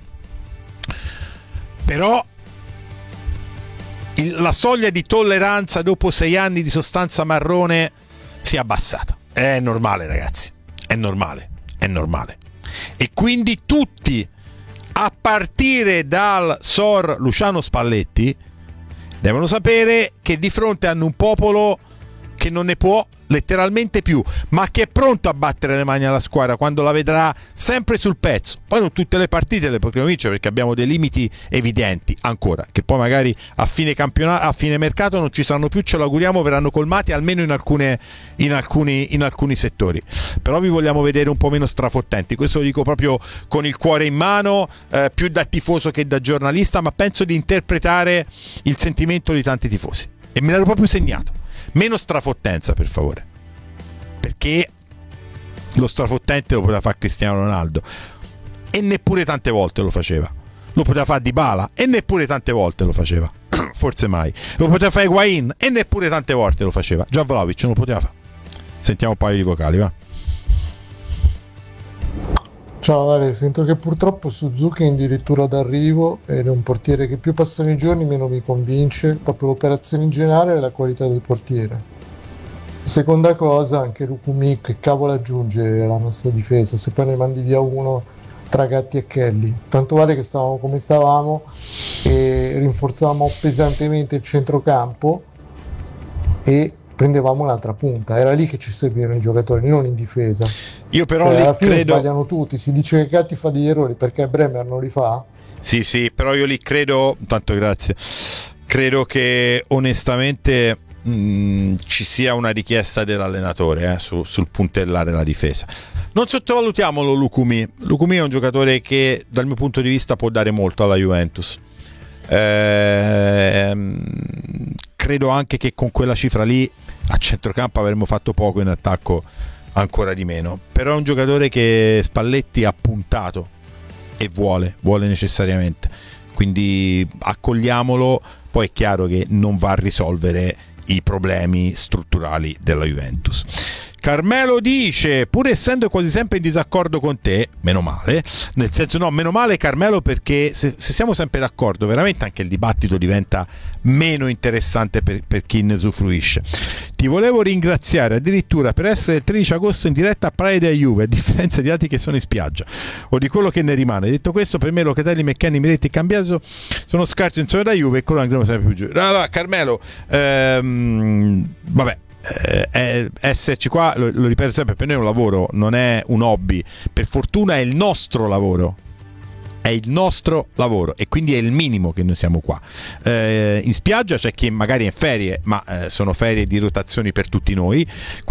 Però il, la soglia di tolleranza dopo sei anni di sostanza marrone si è abbassata. È normale, ragazzi, è normale, è normale. E quindi tutti, a partire dal Sor Luciano Spalletti, devono sapere che di fronte hanno un popolo che non ne può letteralmente più, ma che è pronto a battere le mani alla squadra quando la vedrà sempre sul pezzo. Poi non tutte le partite le potremo vincere perché abbiamo dei limiti evidenti ancora, che poi magari a fine campionato, a fine mercato non ci saranno più, ce lo auguriamo, verranno colmati almeno in alcune in alcuni in alcuni settori. Però vi vogliamo vedere un po' meno strafottenti, questo lo dico proprio con il cuore in mano, eh, più da tifoso che da giornalista, ma penso di interpretare il sentimento di tanti tifosi e me l'ero proprio segnato. Meno strafottenza, per favore, perché lo strafottente lo poteva fare Cristiano Ronaldo e neppure tante volte lo faceva. Lo poteva fare Dybala e neppure tante volte lo faceva. Forse mai. Lo poteva fare Higuain e neppure tante volte lo faceva. Già Vlahovic non lo poteva fare. Sentiamo un paio di vocali, va. Ciao Ale, sento che purtroppo Suzuki è addirittura d'arrivo ed è un portiere che più passano i giorni meno mi convince, proprio l'operazione in generale e la qualità del portiere. Seconda cosa, anche Lukumi che cavolo aggiunge alla nostra difesa, se poi ne mandi via uno tra Gatti e Kelly. Tanto vale che stavamo come stavamo e rinforzavamo pesantemente il centrocampo e prendevamo un'altra punta, era lì che ci servivano i giocatori, non in difesa. Io però eh, lì alla fine credo... sbagliano tutti, si dice che Gatti fa degli errori perché Bremer non li fa. Sì, sì, però io lì credo, tanto grazie, credo che onestamente mh, ci sia una richiesta dell'allenatore eh, su, sul puntellare la difesa. Non sottovalutiamolo Lukumi. Lukumi è un giocatore che dal mio punto di vista può dare molto alla Juventus. Ehm, credo anche che con quella cifra lì a centrocampo avremmo fatto poco, in attacco ancora di meno, però è un giocatore che Spalletti ha puntato e vuole, vuole necessariamente, quindi accogliamolo. Poi è chiaro che non va a risolvere i problemi strutturali della Juventus. Carmelo dice, pur essendo quasi sempre in disaccordo con te, meno male, nel senso no, meno male Carmelo, perché se, se siamo sempre d'accordo veramente anche il dibattito diventa meno interessante per, per chi ne usufruisce. Ti volevo ringraziare addirittura per essere il tredici agosto in diretta a Praia della Juve, a differenza di altri che sono in spiaggia, o di quello che ne rimane. Detto questo, per me Locatelli, McKennie, Miretti e Cambiaso sono scarsi in solo da Juve e quello andremo sempre più giù. Allora Carmelo, ehm, vabbè, Eh, esserci qua, lo, lo ripeto sempre, per noi è un lavoro, non è un hobby. Per fortuna è il nostro lavoro, è il nostro lavoro e quindi è il minimo che noi siamo qua. Eh, in spiaggia c'è chi magari è in ferie, ma eh, sono ferie di rotazioni per tutti noi,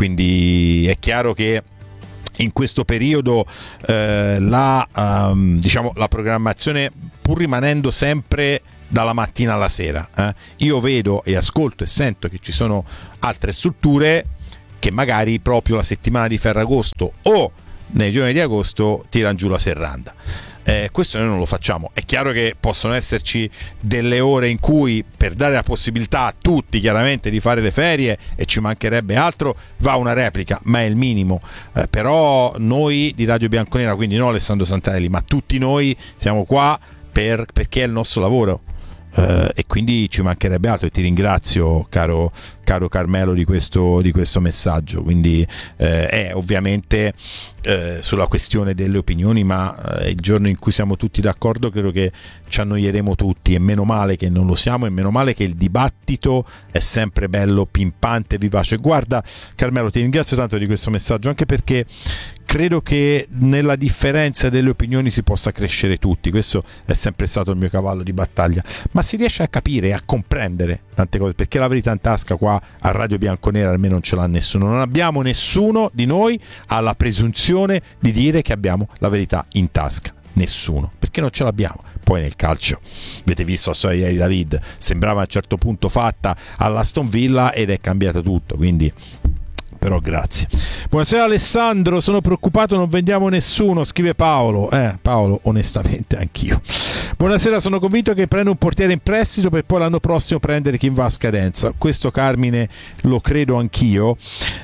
quindi è chiaro che in questo periodo eh, la, um, diciamo, la programmazione, pur rimanendo sempre dalla mattina alla sera, eh, io vedo e ascolto e sento che ci sono altre strutture che magari proprio la settimana di Ferragosto o nei giorni di agosto tirano giù la serranda. Eh, questo noi non lo facciamo. È chiaro che possono esserci delle ore in cui, per dare la possibilità a tutti chiaramente di fare le ferie, e ci mancherebbe altro, va una replica, ma è il minimo. Eh, però noi di Radio Bianconera, quindi non Alessandro Santarelli, ma tutti noi siamo qua per, perché è il nostro lavoro. Uh, e quindi ci mancherebbe altro, e ti ringrazio caro, caro Carmelo di questo, di questo messaggio. Quindi eh, è ovviamente eh, sulla questione delle opinioni, ma eh, il giorno in cui siamo tutti d'accordo credo che ci annoieremo tutti, e meno male che non lo siamo, e meno male che il dibattito è sempre bello, pimpante, vivace. Guarda Carmelo, ti ringrazio tanto di questo messaggio, anche perché credo che nella differenza delle opinioni si possa crescere tutti. Questo è sempre stato il mio cavallo di battaglia, ma si riesce a capire e a comprendere tante cose, perché la verità in tasca qua a Radio Bianconera almeno non ce l'ha nessuno. Non abbiamo, nessuno di noi ha la presunzione di dire che abbiamo la verità in tasca, nessuno, perché non ce l'abbiamo. Poi nel calcio avete visto la storia di David, sembrava a un certo punto fatta all'Aston Villa ed è cambiato tutto, quindi però grazie. Buonasera Alessandro, sono preoccupato, non vendiamo nessuno, scrive Paolo. Eh, Paolo, onestamente anch'io. Buonasera, sono convinto che prendo un portiere in prestito per poi l'anno prossimo prendere chi va a scadenza. Questo, Carmine, lo credo anch'io.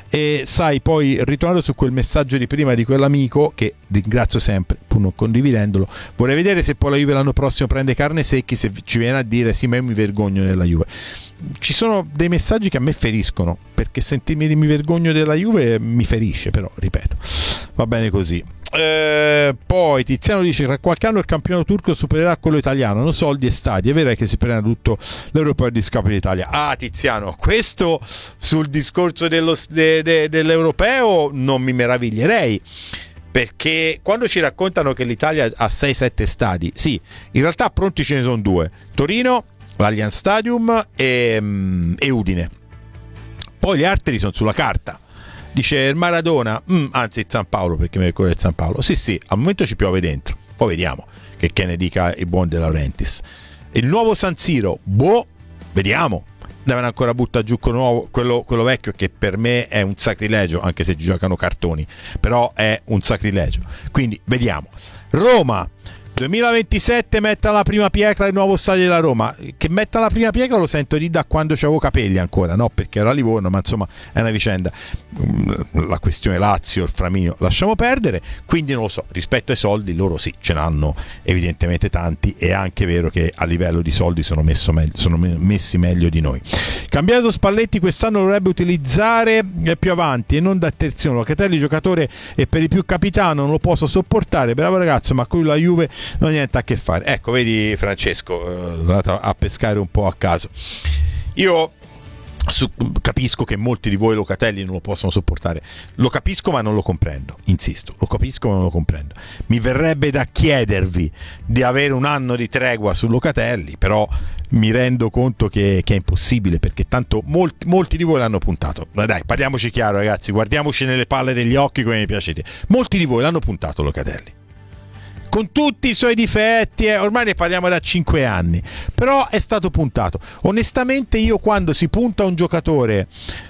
E sai, poi ritornando su quel messaggio di prima di quell'amico, che ringrazio sempre pur non condividendolo, vorrei vedere se poi la Juve l'anno prossimo prende Carne Secchi, se ci viene a dire sì, ma io mi vergogno della Juve. Ci sono dei messaggi che a me feriscono, perché sentirmi di mi vergogno della Juve mi ferisce, però ripeto, va bene così. Eh, poi Tiziano dice che tra qualche anno il campionato turco supererà quello italiano, non soldi e stadi, è vero che si prenderà tutto l'Europeo a discapito d'Italia. Ah Tiziano, questo sul discorso dello, de, de, dell'Europeo non mi meraviglierei, perché quando ci raccontano che l'Italia ha sei sette stadi, sì, in realtà pronti ce ne sono due: Torino, l'Allianz Stadium e, e Udine. Poi gli altri sono sulla carta. Dice il Maradona, mm, anzi il San Paolo, perché mi ricordo il San Paolo. Sì, sì, al momento ci piove dentro. Poi vediamo che, che ne dica il buon De Laurentiis. Il nuovo San Siro, boh, vediamo. Devono ancora buttare giù quello, nuovo, quello, quello vecchio, che per me è un sacrilegio, anche se giocano cartoni, però è un sacrilegio. Quindi vediamo. Roma duemilaventisette, metta la prima pietra il nuovo stadio della Roma. Che metta la prima pietra lo sento di da quando c'avevo capelli ancora, no? Perché era a Livorno, ma insomma è una vicenda. La questione Lazio, il Flaminio, lasciamo perdere. Quindi non lo so, rispetto ai soldi loro sì, ce n'hanno evidentemente tanti, è anche vero che a livello di soldi sono, messo meglio, sono messi meglio di noi. Cambiato Spalletti quest'anno dovrebbe utilizzare più avanti e non da terzino. Locatelli giocatore e per di più capitano, non lo posso sopportare, bravo ragazzo, ma con la Juve non ha niente a che fare. Ecco, vedi Francesco, eh, andato a pescare un po' a caso. Io su, capisco che molti di voi Locatelli non lo possono sopportare, lo capisco ma non lo comprendo, insisto, lo capisco ma non lo comprendo. Mi verrebbe da chiedervi di avere un anno di tregua su Locatelli, però mi rendo conto che, che è impossibile, perché tanto molti, molti di voi l'hanno puntato. Ma dai, parliamoci chiaro ragazzi, guardiamoci nelle palle degli occhi come mi piace dire. Molti di voi l'hanno puntato Locatelli, con tutti i suoi difetti, eh, ormai ne parliamo da cinque anni, però è stato puntato. Onestamente io quando si punta un giocatore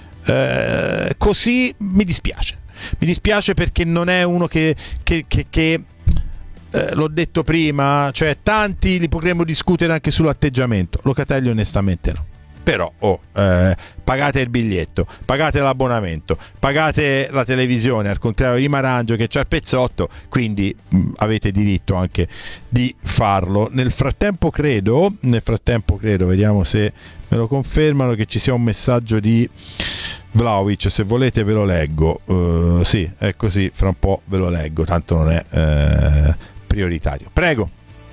eh, così mi dispiace, mi dispiace perché non è uno che, che, che, che eh, l'ho detto prima, cioè tanti li potremmo discutere anche sull'atteggiamento, Locatelli onestamente no. Però oh, eh, pagate il biglietto, pagate l'abbonamento, pagate la televisione, al contrario di Marangio che c'ha il pezzotto, quindi mh, avete diritto anche di farlo. Nel frattempo credo, nel frattempo credo, vediamo se me lo confermano, che ci sia un messaggio di Vlahovic, se volete ve lo leggo. Uh, sì, è così, fra un po' ve lo leggo, tanto non è eh, prioritario. Prego.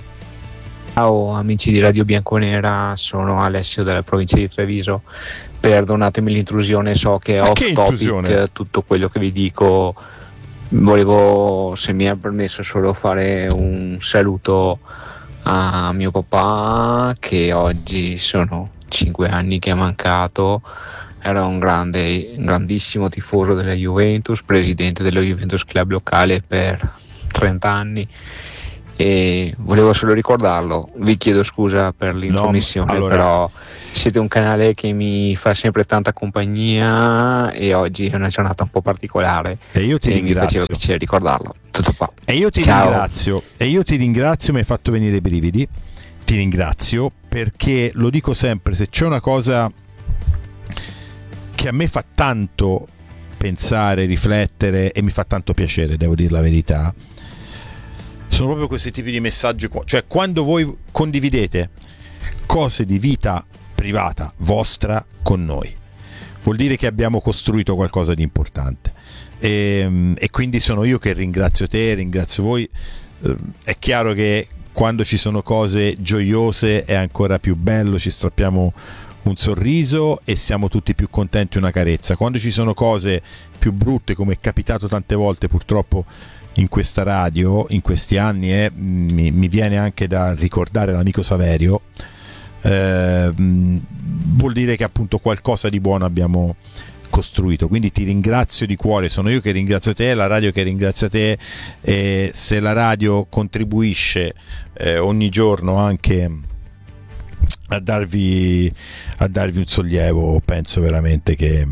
Ciao amici di Radio Bianconera, sono Alessio della provincia di Treviso. Perdonatemi l'intrusione, so che è off topic, tutto quello che vi dico volevo, se mi è permesso, solo fare un saluto a mio papà, che oggi sono cinque anni che è mancato. Era un grande, grandissimo tifoso della Juventus, presidente dello Juventus Club locale per trenta anni, e volevo solo ricordarlo. Vi chiedo scusa per l'intromissione, no, allora... però siete un canale che mi fa sempre tanta compagnia e oggi è una giornata un po' particolare e io ti e ringrazio. mi faceva piacere ricordarlo. Tutto qua. E io ti Ciao. ringrazio e io ti ringrazio, mi hai fatto venire i brividi. Ti ringrazio perché, lo dico sempre, se c'è una cosa che a me fa tanto pensare, riflettere e mi fa tanto piacere, devo dire la verità, sono proprio questi tipi di messaggi, cioè quando voi condividete cose di vita privata vostra con noi, vuol dire che abbiamo costruito qualcosa di importante, e, e quindi sono io che ringrazio te, ringrazio voi. È chiaro che quando ci sono cose gioiose è ancora più bello, ci strappiamo un sorriso e siamo tutti più contenti, una carezza. Quando ci sono cose più brutte, come è capitato tante volte purtroppo in questa radio in questi anni, eh, mi, mi viene anche da ricordare l'amico Saverio, eh, vuol dire che appunto qualcosa di buono abbiamo costruito. Quindi ti ringrazio di cuore, sono io che ringrazio te, la radio che ringrazia te, e se la radio contribuisce eh, ogni giorno anche a darvi a darvi un sollievo, penso veramente che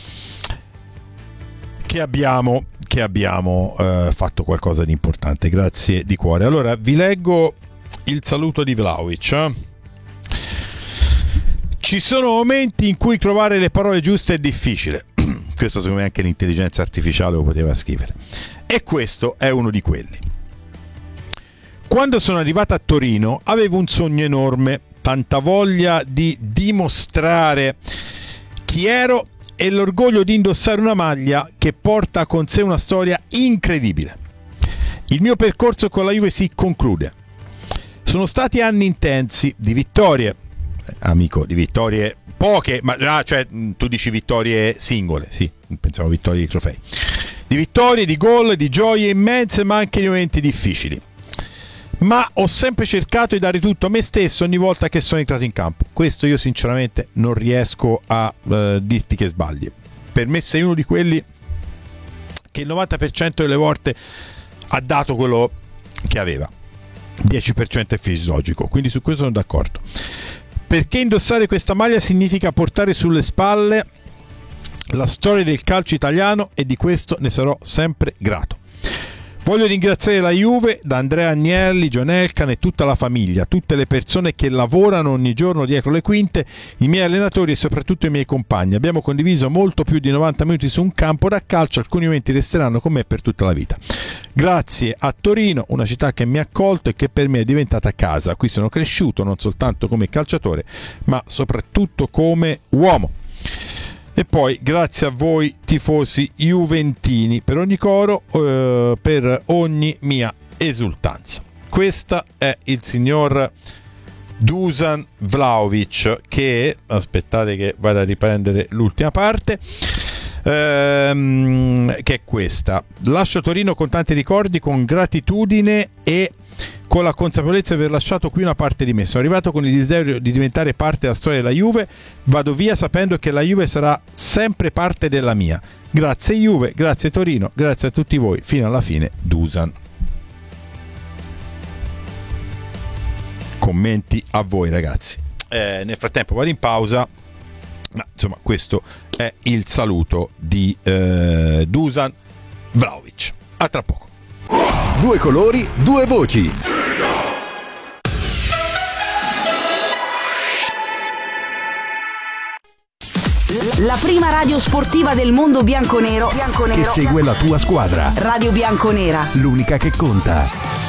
che abbiamo che abbiamo eh, fatto qualcosa di importante. Grazie di cuore. Allora vi leggo il saluto di Vlahovic. eh? Ci sono momenti in cui trovare le parole giuste è difficile. Questo secondo me anche l'intelligenza artificiale lo poteva scrivere, e questo è uno di quelli. Quando sono arrivata a Torino avevo un sogno enorme, tanta voglia di dimostrare chi ero e l'orgoglio di indossare una maglia che porta con sé una storia incredibile. Il mio percorso con la Juve si conclude. Sono stati anni intensi di vittorie, amico, di vittorie poche, ma ah, cioè tu dici vittorie singole, sì, pensavo vittorie di trofei, di vittorie, di gol, di gioie immense, ma anche di momenti difficili. Ma ho sempre cercato di dare tutto a me stesso ogni volta che sono entrato in campo. Questo io sinceramente non riesco a uh, dirti che sbagli. Per me sei uno di quelli che il novanta per cento delle volte ha dato quello che aveva, dieci per cento è fisiologico, quindi su questo sono d'accordo. Perché indossare questa maglia significa portare sulle spalle la storia del calcio italiano, e di questo ne sarò sempre grato. Voglio ringraziare la Juve, da Andrea Agnelli, John Elkann e tutta la famiglia, tutte le persone che lavorano ogni giorno dietro le quinte, i miei allenatori e soprattutto i miei compagni. Abbiamo condiviso molto più di novanta minuti su un campo da calcio, alcuni momenti resteranno con me per tutta la vita. Grazie a Torino, una città che mi ha accolto e che per me è diventata casa. Qui sono cresciuto non soltanto come calciatore, ma soprattutto come uomo. E poi grazie a voi tifosi juventini per ogni coro, eh, per ogni mia esultanza. Questa è il signor Dusan Vlahovic, che, aspettate che vado a riprendere l'ultima parte, ehm, che è questa: lascio Torino con tanti ricordi, con gratitudine e con la consapevolezza di aver lasciato qui una parte di me. Sono arrivato con il desiderio di diventare parte della storia della Juve, vado via sapendo che la Juve sarà sempre parte della mia. Grazie Juve, grazie Torino, grazie a tutti voi, fino alla fine. Dusan. Commenti a voi ragazzi. Eh, nel frattempo vado in pausa, ma insomma questo è il saluto di eh, Dusan Vlahovic. A tra poco. Due colori, due voci. La prima radio sportiva del mondo bianconero, bianconero che segue la tua squadra. Radio Bianconera. L'unica che conta.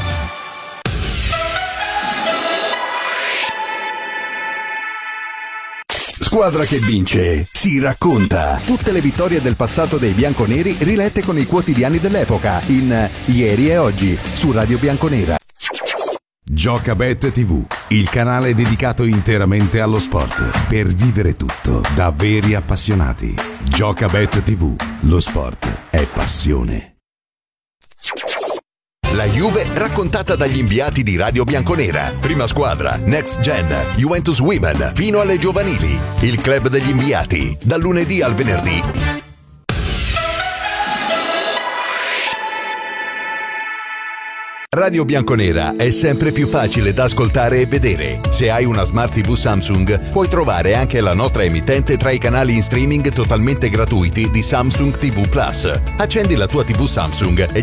Squadra che vince si racconta. Tutte le vittorie del passato dei bianconeri rilette con i quotidiani dell'epoca in Ieri e Oggi su Radio Bianconera. Giocabet tivù, il canale dedicato interamente allo sport, per vivere tutto da veri appassionati. Giocabet tivù, lo sport è passione. La Juve raccontata dagli inviati di Radio Bianconera. Prima squadra, Next Gen, Juventus Women, fino alle giovanili. Il club degli inviati, dal lunedì al venerdì. Radio Bianconera è sempre più facile da ascoltare e vedere. Se hai una Smart tivù Samsung, puoi trovare anche la nostra emittente tra i canali in streaming totalmente gratuiti di Samsung tivù Plus. Accendi la tua tivù Samsung e